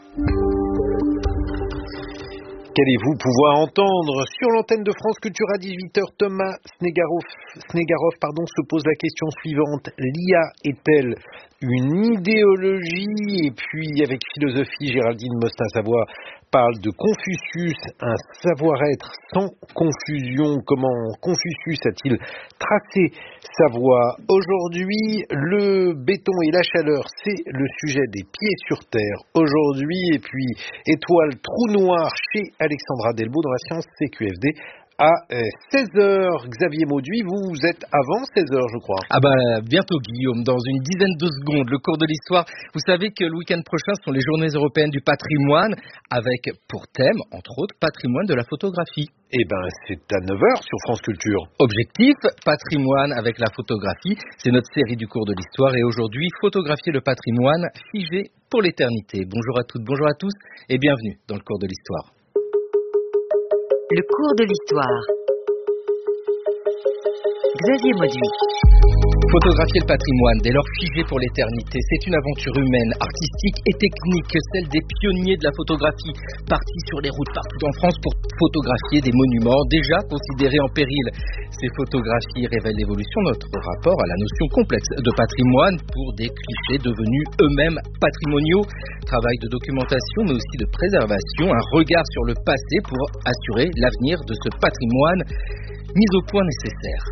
Qu'allez-vous pouvoir entendre sur l'antenne de France Culture à dix-huit heures? Thomas Snegarov, Snegarov pardon, se pose la question suivante. L'I A est-elle une idéologie? Et puis, avec philosophie, Géraldine Mostin-Savoie parle de Confucius, un savoir-être sans confusion. Comment Confucius a-t-il tracé sa voie? Aujourd'hui, le béton et la chaleur, c'est le sujet des pieds sur terre. Aujourd'hui, et puis, étoile trou noir chez Alexandra Delbo dans la science C Q F D. À seize heures, Xavier Mauduit, vous êtes avant seize heures, je crois. Ah bah bientôt Guillaume, dans une dizaine de secondes, le cours de l'histoire. Vous savez que le week-end prochain sont les Journées européennes du patrimoine, avec pour thème, entre autres, patrimoine de la photographie. Eh ben, c'est à neuf heures sur France Culture. Objectif, patrimoine avec la photographie. C'est notre série du cours de l'histoire et aujourd'hui, photographier le patrimoine figé pour l'éternité. Bonjour à toutes, bonjour à tous et bienvenue dans le cours de l'histoire. Le cours de l'histoire. Xavier Mauduit. Photographier le patrimoine, dès lors figé pour l'éternité, c'est une aventure humaine, artistique et technique, celle des pionniers de la photographie, partis sur les routes partout en France pour photographier des monuments déjà considérés en péril. Ces photographies révèlent l'évolution de notre rapport à la notion complexe de patrimoine pour des clichés devenus eux-mêmes patrimoniaux. Travail de documentation mais aussi de préservation, un regard sur le passé pour assurer l'avenir de ce patrimoine mis au point nécessaire.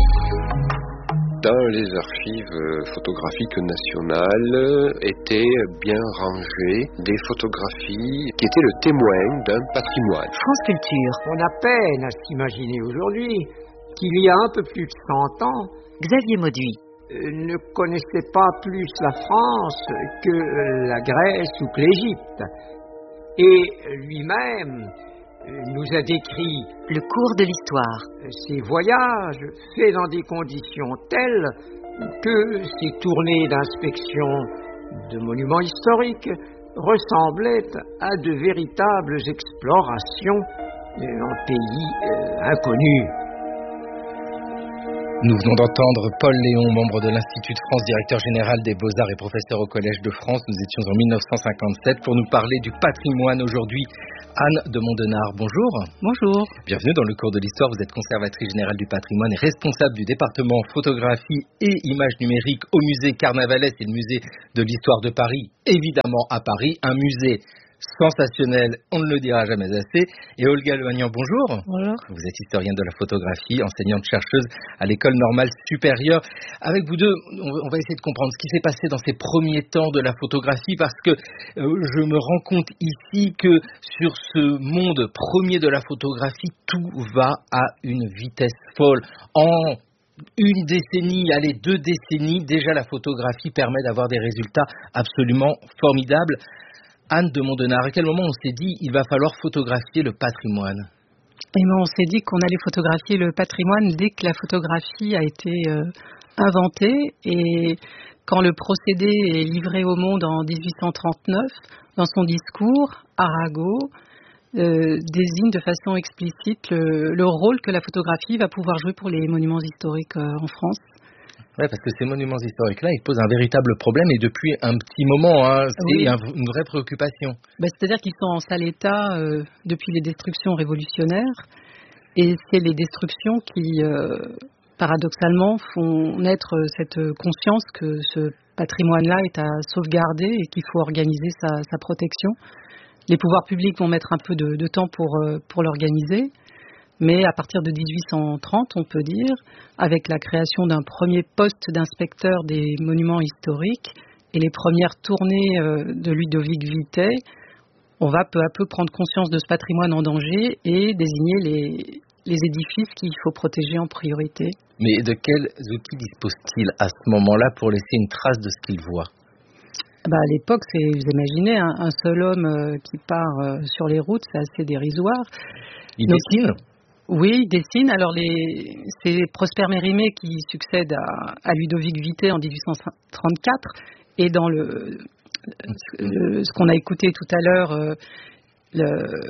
Dans les archives photographiques nationales étaient bien rangées des photographies qui étaient le témoin d'un patrimoine. France Culture. On a peine à s'imaginer aujourd'hui qu'il y a un peu plus de cent ans, Xavier Mauduit euh, ne connaissait pas plus la France que la Grèce ou que l'Égypte. Et lui-même nous a décrit le cours de l'histoire. Ces voyages faits dans des conditions telles que ces tournées d'inspection de monuments historiques ressemblaient à de véritables explorations en pays euh, inconnus. Nous venons d'entendre Paul Léon, membre de l'Institut de France, directeur général des Beaux-Arts et professeur au Collège de France. Nous étions en mille neuf cent cinquante-sept pour nous parler du patrimoine aujourd'hui. Anne de Mondenard, bonjour. Bonjour. Bienvenue dans le cours de l'histoire. Vous êtes conservatrice générale du patrimoine et responsable du département photographie et images numériques au musée Carnavalet, c'est le musée de l'histoire de Paris, évidemment à Paris, un musée sensationnel, on ne le dira jamais assez. Et Olga Lehagnan, bonjour. Bonjour. Vous êtes historienne de la photographie, enseignante-chercheuse à l'École normale supérieure. Avec vous deux, on va essayer de comprendre ce qui s'est passé dans ces premiers temps de la photographie, parce que euh, je me rends compte ici que sur ce monde premier de la photographie, tout va à une vitesse folle. En une décennie, allez, deux décennies, déjà la photographie permet d'avoir des résultats absolument formidables. Anne de Mondenard, à quel moment on s'est dit il va falloir photographier le patrimoine ? Et ben, on s'est dit qu'on allait photographier le patrimoine dès que la photographie a été euh, inventée, et quand le procédé est livré au monde en dix-huit cent trente-neuf, dans son discours, Arago euh, désigne de façon explicite le, le rôle que la photographie va pouvoir jouer pour les monuments historiques euh, en France. Oui, parce que ces monuments historiques-là, ils posent un véritable problème, et depuis un petit moment, hein, c'est oui. un, une vraie préoccupation. Ben, c'est-à-dire qu'ils sont en sale état euh, depuis les destructions révolutionnaires, et c'est les destructions qui, euh, paradoxalement, font naître cette conscience que ce patrimoine-là est à sauvegarder et qu'il faut organiser sa, sa protection. Les pouvoirs publics vont mettre un peu de, de temps pour, euh, pour l'organiser. Mais à partir de dix-huit cent trente, on peut dire, avec la création d'un premier poste d'inspecteur des monuments historiques et les premières tournées de Ludovic Vitet, on va peu à peu prendre conscience de ce patrimoine en danger et désigner les, les édifices qu'il faut protéger en priorité. Mais de quels outils dispose-t-il à ce moment-là pour laisser une trace de ce qu'il voit ? Bah à l'époque, c'est, vous imaginez, un, un seul homme qui part sur les routes, c'est assez dérisoire. Il Donc, dessine ? Oui, il dessine. Alors, les, c'est Prosper Mérimée qui succède à, à Ludovic Vitet en dix-huit cent trente-quatre. Et dans le, le, ce qu'on a écouté tout à l'heure, euh, le,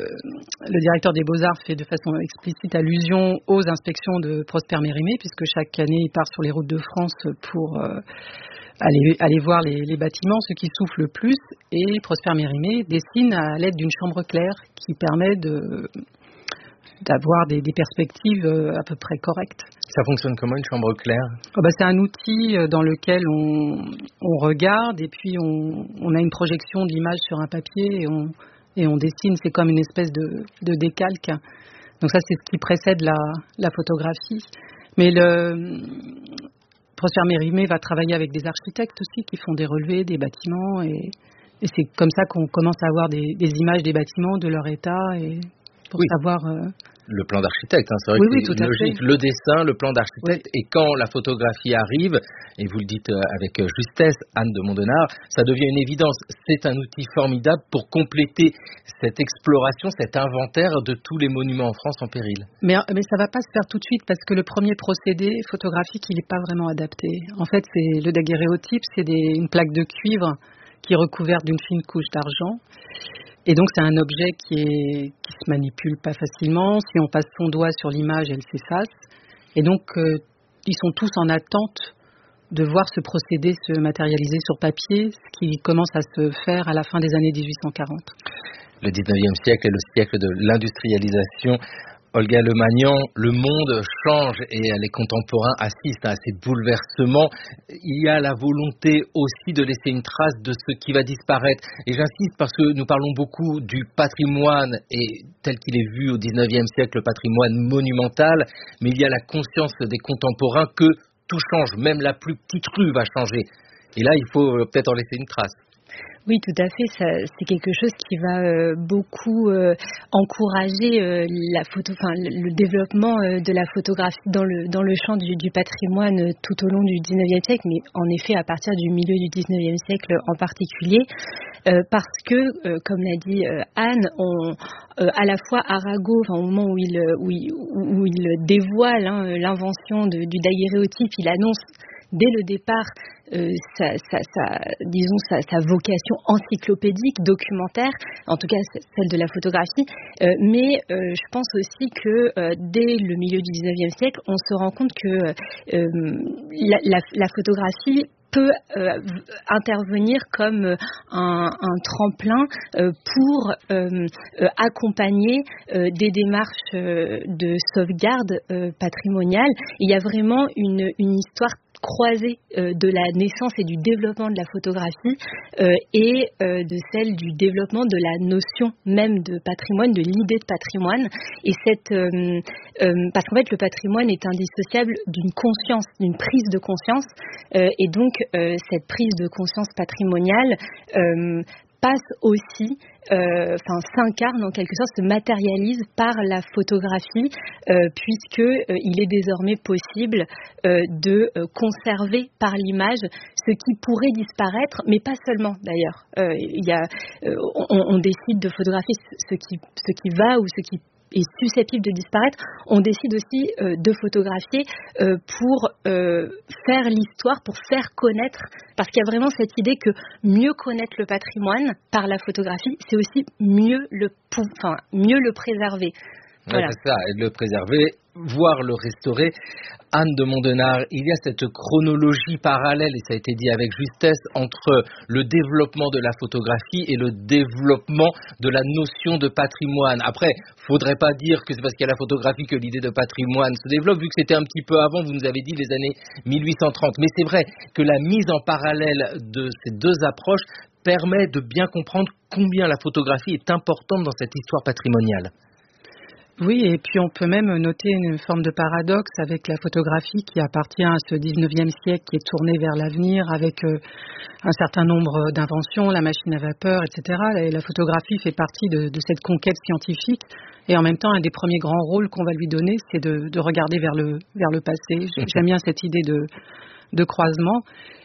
le directeur des Beaux-Arts fait de façon explicite allusion aux inspections de Prosper Mérimée, puisque chaque année, il part sur les routes de France pour euh, aller, aller voir les, les bâtiments, ceux qui soufflent le plus. Et Prosper Mérimée dessine à l'aide d'une chambre claire qui permet de... d'avoir des, des perspectives à peu près correctes. Ça fonctionne comment, une chambre claire ? Oh bah, c'est un outil dans lequel on, on regarde et puis on, on a une projection de l'image sur un papier et on, et on dessine. C'est comme une espèce de, de décalque. Donc ça, c'est ce qui précède la, la photographie. Mais le Prosper Mérimée va travailler avec des architectes aussi qui font des relevés des bâtiments et, et c'est comme ça qu'on commence à avoir des, des images des bâtiments, de leur état et pour oui. savoir... Euh, le plan d'architecte, hein. C'est vrai oui, que oui, c'est tout logique, à fait. Le dessin, le plan d'architecte, oui. Et quand la photographie arrive, et vous le dites avec justesse, Anne de Mondenard, ça devient une évidence. C'est un outil formidable pour compléter cette exploration, cet inventaire de tous les monuments en France en péril. Mais, mais ça ne va pas se faire tout de suite, parce que le premier procédé photographique, il n'est pas vraiment adapté. En fait, c'est le daguerréotype, c'est des, une plaque de cuivre qui est recouverte d'une fine couche d'argent. Et donc, c'est un objet qui est qui se manipule pas facilement. Si on passe son doigt sur l'image, elle s'efface. Et donc, euh, ils sont tous en attente de voir ce procédé se matérialiser sur papier, ce qui commence à se faire à la fin des années dix-huit cent quarante. Le dix-neuvième siècle est le siècle de l'industrialisation. Olga Lemagnan, le monde change et les contemporains assistent à ces bouleversements. Il y a la volonté aussi de laisser une trace de ce qui va disparaître. Et j'insiste parce que nous parlons beaucoup du patrimoine et tel qu'il est vu au dix-neuvième siècle, le patrimoine monumental, mais il y a la conscience des contemporains que tout change, même la plus petite rue va changer. Et là, il faut peut-être en laisser une trace. Oui, tout à fait. Ça, c'est quelque chose qui va euh, beaucoup euh, encourager euh, la photo, enfin le, le développement euh, de la photographie dans le dans le champ du, du patrimoine euh, tout au long du dix-neuvième siècle, mais en effet à partir du milieu du dix-neuvième siècle en particulier, euh, parce que, euh, comme l'a dit euh, Anne, on, euh, à la fois Arago, enfin, au moment où il où il, où il dévoile hein, l'invention de, du daguerréotype, il annonce dès le départ, euh, sa, sa, sa, disons sa, sa vocation encyclopédique, documentaire, en tout cas celle de la photographie. Euh, mais euh, je pense aussi que euh, dès le milieu du dix-neuvième siècle, on se rend compte que euh, la, la, la photographie peut euh, intervenir comme euh, un, un tremplin euh, pour euh, euh, accompagner euh, des démarches euh, de sauvegarde euh, patrimoniale. Il y a vraiment une, une histoire croisée euh, de la naissance et du développement de la photographie euh, et euh, de celle du développement de la notion même de patrimoine, de l'idée de patrimoine. Et cette, euh, euh, parce qu'en fait, le patrimoine est indissociable d'une conscience, d'une prise de conscience, euh, et donc euh, cette prise de conscience patrimoniale euh, passe aussi, euh, enfin s'incarne en quelque sorte, se matérialise par la photographie, euh, puisque euh, il est désormais possible euh, de euh, conserver par l'image ce qui pourrait disparaître, mais pas seulement d'ailleurs. Euh, il y a, euh, on, on décide de photographier ce qui, ce qui va ou ce qui est susceptible de disparaître. On décide aussi euh, de photographier euh, pour euh, faire l'histoire, pour faire connaître, parce qu'il y a vraiment cette idée que mieux connaître le patrimoine par la photographie, c'est aussi mieux le, enfin, mieux le préserver. Voilà. Ouais, c'est ça, et le préserver, voire le restaurer. Anne de Mondenard, il y a cette chronologie parallèle, et ça a été dit avec justesse, entre le développement de la photographie et le développement de la notion de patrimoine. Après, faudrait pas dire que c'est parce qu'il y a la photographie que l'idée de patrimoine se développe, vu que c'était un petit peu avant, vous nous avez dit les années mille huit cent trente. Mais c'est vrai que la mise en parallèle de ces deux approches permet de bien comprendre combien la photographie est importante dans cette histoire patrimoniale. Oui, et puis on peut même noter une forme de paradoxe avec la photographie qui appartient à ce dix-neuvième siècle, qui est tournée vers l'avenir avec euh, un certain nombre d'inventions, la machine à vapeur, et cetera. Et la photographie fait partie de, de cette conquête scientifique. Et en même temps, un des premiers grands rôles qu'on va lui donner, c'est de, de regarder vers le, vers le passé. J'aime bien cette idée de, de croisement.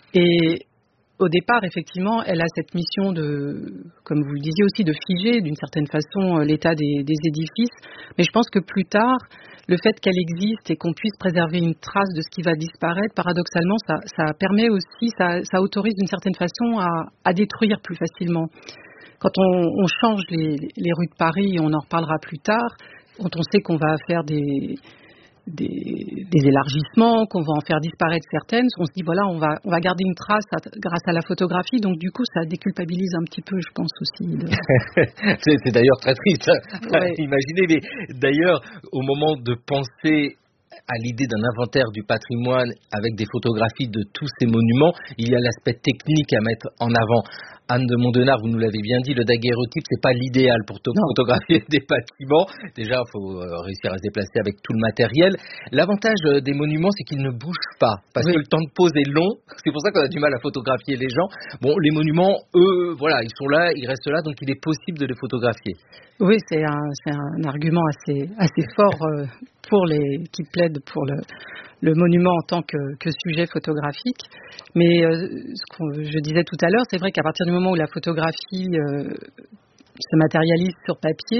Et au départ, effectivement, elle a cette mission de, comme vous le disiez aussi, de figer d'une certaine façon l'état des, des édifices. Mais je pense que plus tard, le fait qu'elle existe et qu'on puisse préserver une trace de ce qui va disparaître, paradoxalement, ça, ça permet aussi, ça, ça autorise d'une certaine façon à, à détruire plus facilement. Quand on, on change les, les rues de Paris, et on en reparlera plus tard, quand on sait qu'on va faire des... Des, des élargissements, qu'on va en faire disparaître certaines, on se dit voilà, on va, on va garder une trace à, grâce à la photographie, donc du coup ça déculpabilise un petit peu, je pense aussi. De... c'est, c'est d'ailleurs très triste, ouais. Imaginez, mais d'ailleurs au moment de penser à l'idée d'un inventaire du patrimoine avec des photographies de tous ces monuments, il y a l'aspect technique à mettre en avant. Anne de Mondenard, vous nous l'avez bien dit, le daguerréotype, c'est pas l'idéal pour photographier des bâtiments. Déjà, il faut réussir à se déplacer avec tout le matériel. L'avantage des monuments, c'est qu'ils ne bougent pas, parce oui. que le temps de pose est long. C'est pour ça qu'on a du mal à photographier les gens. Bon, les monuments, eux, voilà, ils sont là, ils restent là, donc il est possible de les photographier. Oui, c'est un, c'est un argument assez, assez fort euh, pour les qui plaident pour le, le monument en tant que, que sujet photographique. Mais euh, ce que je disais tout à l'heure, c'est vrai qu'à partir du moment où la photographie euh, se matérialise sur papier,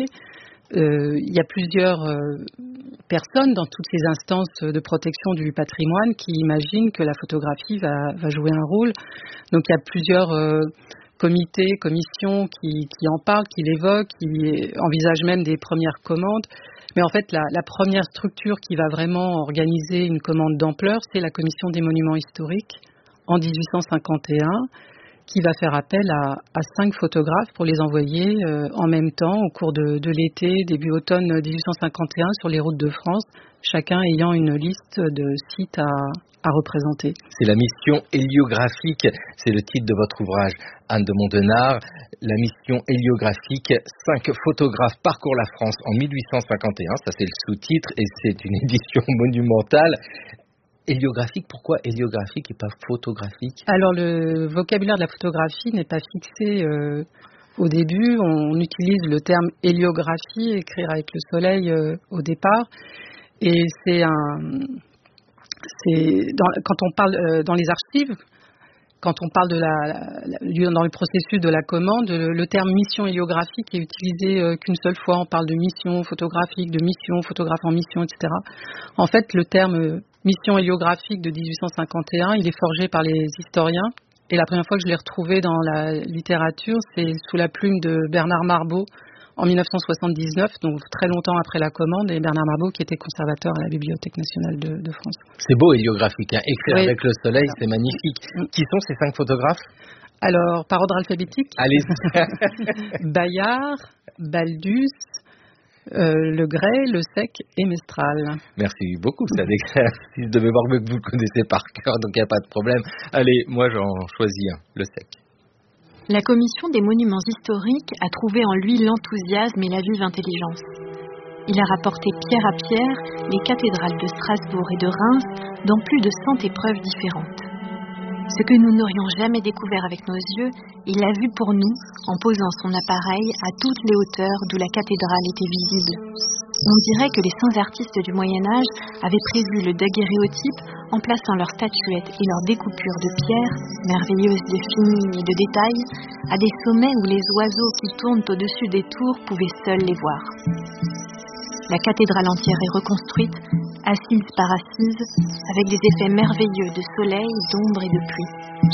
euh, il y a plusieurs euh, personnes dans toutes ces instances de protection du patrimoine qui imaginent que la photographie va, va jouer un rôle. Donc il y a plusieurs... Euh, comités, commissions qui, qui en parlent, qui l'évoquent, qui envisagent même des premières commandes. Mais en fait, la, la première structure qui va vraiment organiser une commande d'ampleur, c'est la Commission des monuments historiques en dix-huit cent cinquante et un, qui va faire appel à, à cinq photographes pour les envoyer euh, en même temps au cours de, de l'été, début automne dix-huit cent cinquante et un, sur les routes de France, chacun ayant une liste de sites à, à représenter. C'est la mission héliographique, c'est le titre de votre ouvrage, Anne de Mondenard. La mission héliographique, cinq photographes parcourent la France en dix-huit cent cinquante et un, ça c'est le sous-titre et c'est une édition monumentale. Héliographique, pourquoi héliographique et pas photographique? Alors le vocabulaire de la photographie n'est pas fixé euh, au début. On utilise le terme héliographie, écrire avec le soleil euh, au départ. Et c'est un, c'est dans, quand on parle euh, dans les archives, quand on parle de la, la, dans le processus de la commande, le, le terme mission héliographique est utilisé euh, qu'une seule fois. On parle de mission photographique, de mission, photographe en mission, et cetera. En fait, le terme euh, mission héliographique de dix-huit cent cinquante et un, il est forgé par les historiens. Et la première fois que je l'ai retrouvé dans la littérature, c'est sous la plume de Bernard Marbeau en mille neuf cent soixante-dix-neuf, donc très longtemps après la commande, et Bernard Marbeau qui était conservateur à la Bibliothèque nationale de, de France. C'est beau héliographique, hein. Écrire oui. avec le soleil, c'est magnifique. Mm. Qui sont ces cinq photographes? Alors, par ordre alphabétique. Allez-y. Bayard, Baldus, Euh, Le Gray, Le Sec et Mestral. Merci beaucoup, c'est un exercice de mémoire que vous le connaissez par cœur, donc il n'y a pas de problème. Allez, moi j'en choisis un, Le Sec. La commission des monuments historiques a trouvé en lui l'enthousiasme et la vive intelligence. Il a rapporté pierre à pierre les cathédrales de Strasbourg et de Reims dans plus de cent épreuves différentes. Ce que nous n'aurions jamais découvert avec nos yeux, il l'a vu pour nous en posant son appareil à toutes les hauteurs d'où la cathédrale était visible. On dirait que les saints artistes du Moyen-Âge avaient prévu le daguerréotype en plaçant leurs statuettes et leurs découpures de pierre, merveilleuses de finition et de détails, à des sommets où les oiseaux qui tournent au-dessus des tours pouvaient seuls les voir. La cathédrale entière est reconstruite, assise par assise, avec des effets merveilleux de soleil, d'ombre et de pluie.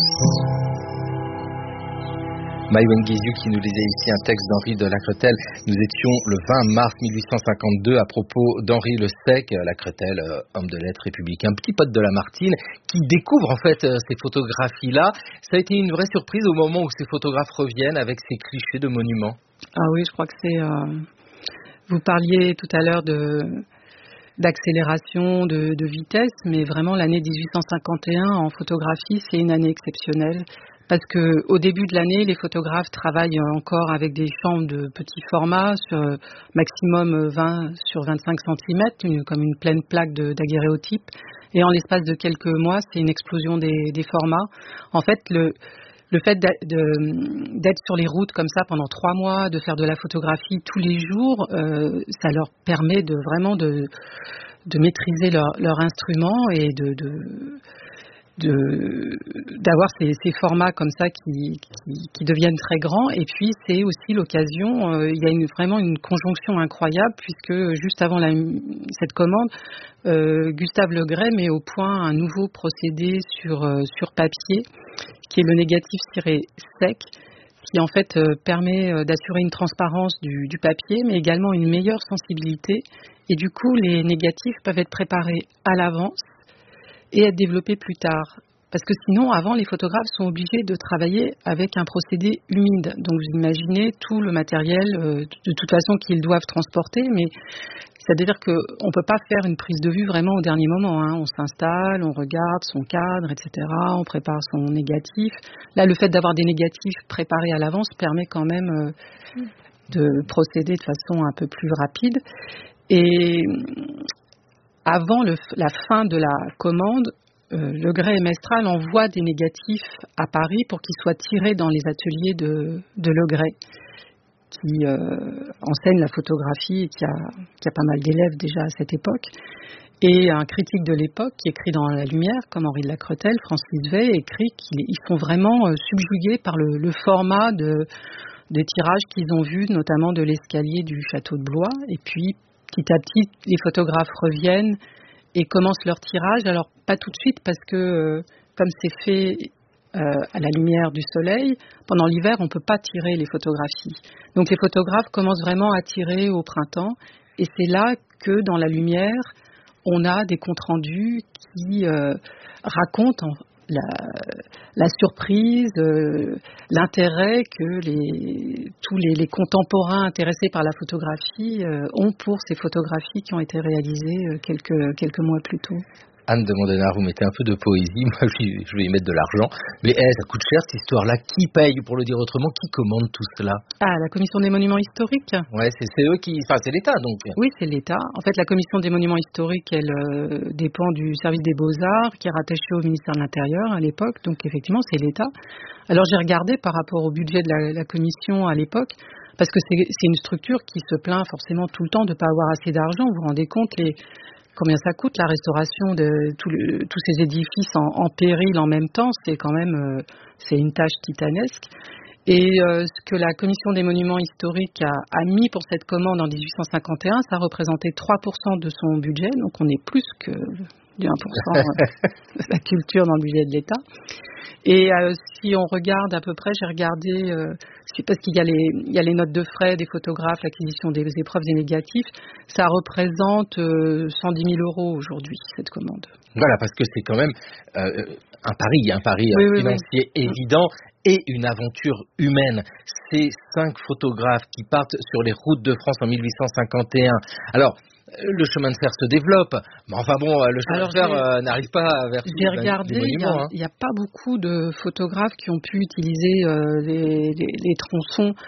Maïwenn Guizou qui nous lisait ici un texte d'Henri de Lacretelle. Nous étions le vingt mars mille huit cent cinquante-deux à propos d'Henri Le Sec, Lacretelle, homme de lettres républicain, petit pote de Lamartine, qui découvre en fait ces photographies-là. Ça a été une vraie surprise au moment où ces photographes reviennent avec ces clichés de monuments. Ah oui, je crois que c'est... Euh... Vous parliez tout à l'heure de... d'accélération, de, de vitesse, mais vraiment l'année dix-huit cent cinquante et un en photographie, c'est une année exceptionnelle. Parce qu'au début de l'année, les photographes travaillent encore avec des chambres de petit format, sur maximum vingt sur vingt-cinq centimètres, une, comme une pleine plaque de daguerréotype. Et en l'espace de quelques mois, c'est une explosion des, des formats. En fait, le, le fait d'être sur les routes comme ça pendant trois mois, de faire de la photographie tous les jours, euh, ça leur permet de vraiment de, de maîtriser leur, leur instrument et de... de De, d'avoir ces, ces formats comme ça qui, qui, qui deviennent très grands. Et puis c'est aussi l'occasion, euh, il y a une, vraiment une conjonction incroyable puisque juste avant la, cette commande, euh, Gustave Le Gray met au point un nouveau procédé sur, euh, sur papier qui est le négatif ciré sec, qui en fait euh, permet euh, d'assurer une transparence du, du papier mais également une meilleure sensibilité, et du coup les négatifs peuvent être préparés à l'avance et être développé plus tard. Parce que sinon, avant, les photographes sont obligés de travailler avec un procédé humide. Donc, vous imaginez tout le matériel, euh, de toute façon, qu'ils doivent transporter, mais c'est-à-dire qu'on ne peut pas faire une prise de vue vraiment au dernier moment. Hein. On s'installe, on regarde son cadre, et cetera. On prépare son négatif. Là, le fait d'avoir des négatifs préparés à l'avance permet quand même euh, de procéder de façon un peu plus rapide. Et... Avant le, la fin de la commande, euh, Le Gray et Mestral envoient des négatifs à Paris pour qu'ils soient tirés dans les ateliers de, de Le Gray, qui euh, enseigne la photographie et qui a, qui a pas mal d'élèves déjà à cette époque. Et un critique de l'époque qui écrit dans La Lumière, comme Henri de Lacretelle, Francis Vey, écrit qu'ils sont vraiment euh, subjugués par le, le format de, des tirages qu'ils ont vus, notamment de l'escalier du château de Blois. Et puis, petit à petit, les photographes reviennent et commencent leur tirage. Alors, pas tout de suite, parce que, euh, comme c'est fait euh, à la lumière du soleil, pendant l'hiver, on ne peut pas tirer les photographies. Donc, les photographes commencent vraiment à tirer au printemps. et c'est là que dans la lumière, on a des comptes rendus qui euh, racontent la, la surprise, euh, l'intérêt que les, tous les, les contemporains intéressés par la photographie euh, ont pour ces photographies qui ont été réalisées euh, quelques, quelques mois plus tôt. Anne de Mondenard, vous mettez un peu de poésie, moi je vais y mettre de l'argent, mais hey, ça coûte cher cette histoire-là, qui paye, pour le dire autrement, qui commande tout cela? Ah, la Commission des Monuments Historiques. Ouais, c'est, c'est eux qui, enfin c'est l'État donc. Oui, c'est l'État. En fait, la Commission des Monuments Historiques, elle euh, dépend du service des Beaux-Arts, qui est rattaché au ministère de l'Intérieur à l'époque, donc effectivement c'est l'État. Alors j'ai regardé par rapport au budget de la, la Commission à l'époque, parce que c'est, c'est une structure qui se plaint forcément tout le temps de ne pas avoir assez d'argent, vous vous rendez compte les... Combien ça coûte la restauration de tout le, tous ces édifices en, en péril en même temps, c'est quand même euh, c'est une tâche titanesque. Et euh, ce que la Commission des Monuments Historiques a, a mis pour cette commande en dix-huit cent cinquante et un, ça représentait trois pour cent de son budget, donc on est plus que du un pour cent de la culture dans le budget de l'État. Et euh, si on regarde à peu près, j'ai regardé, euh, parce qu'il y a, les, il y a les notes de frais des photographes, l'acquisition des épreuves des négatifs, ça représente euh, cent dix mille euros aujourd'hui, cette commande. Voilà, parce que c'est quand même euh, un pari, un pari oui, oui, financier oui. évident et une aventure humaine. Ces cinq photographes qui partent sur les routes de France en dix-huit cent cinquante et un. Alors, le chemin de fer se développe, mais enfin bon, le chemin Alors, de fer euh, n'arrive pas vers j'ai regardé, il n'y a, hein. a pas beaucoup de photographes qui ont pu utiliser euh, les, les, les tronçons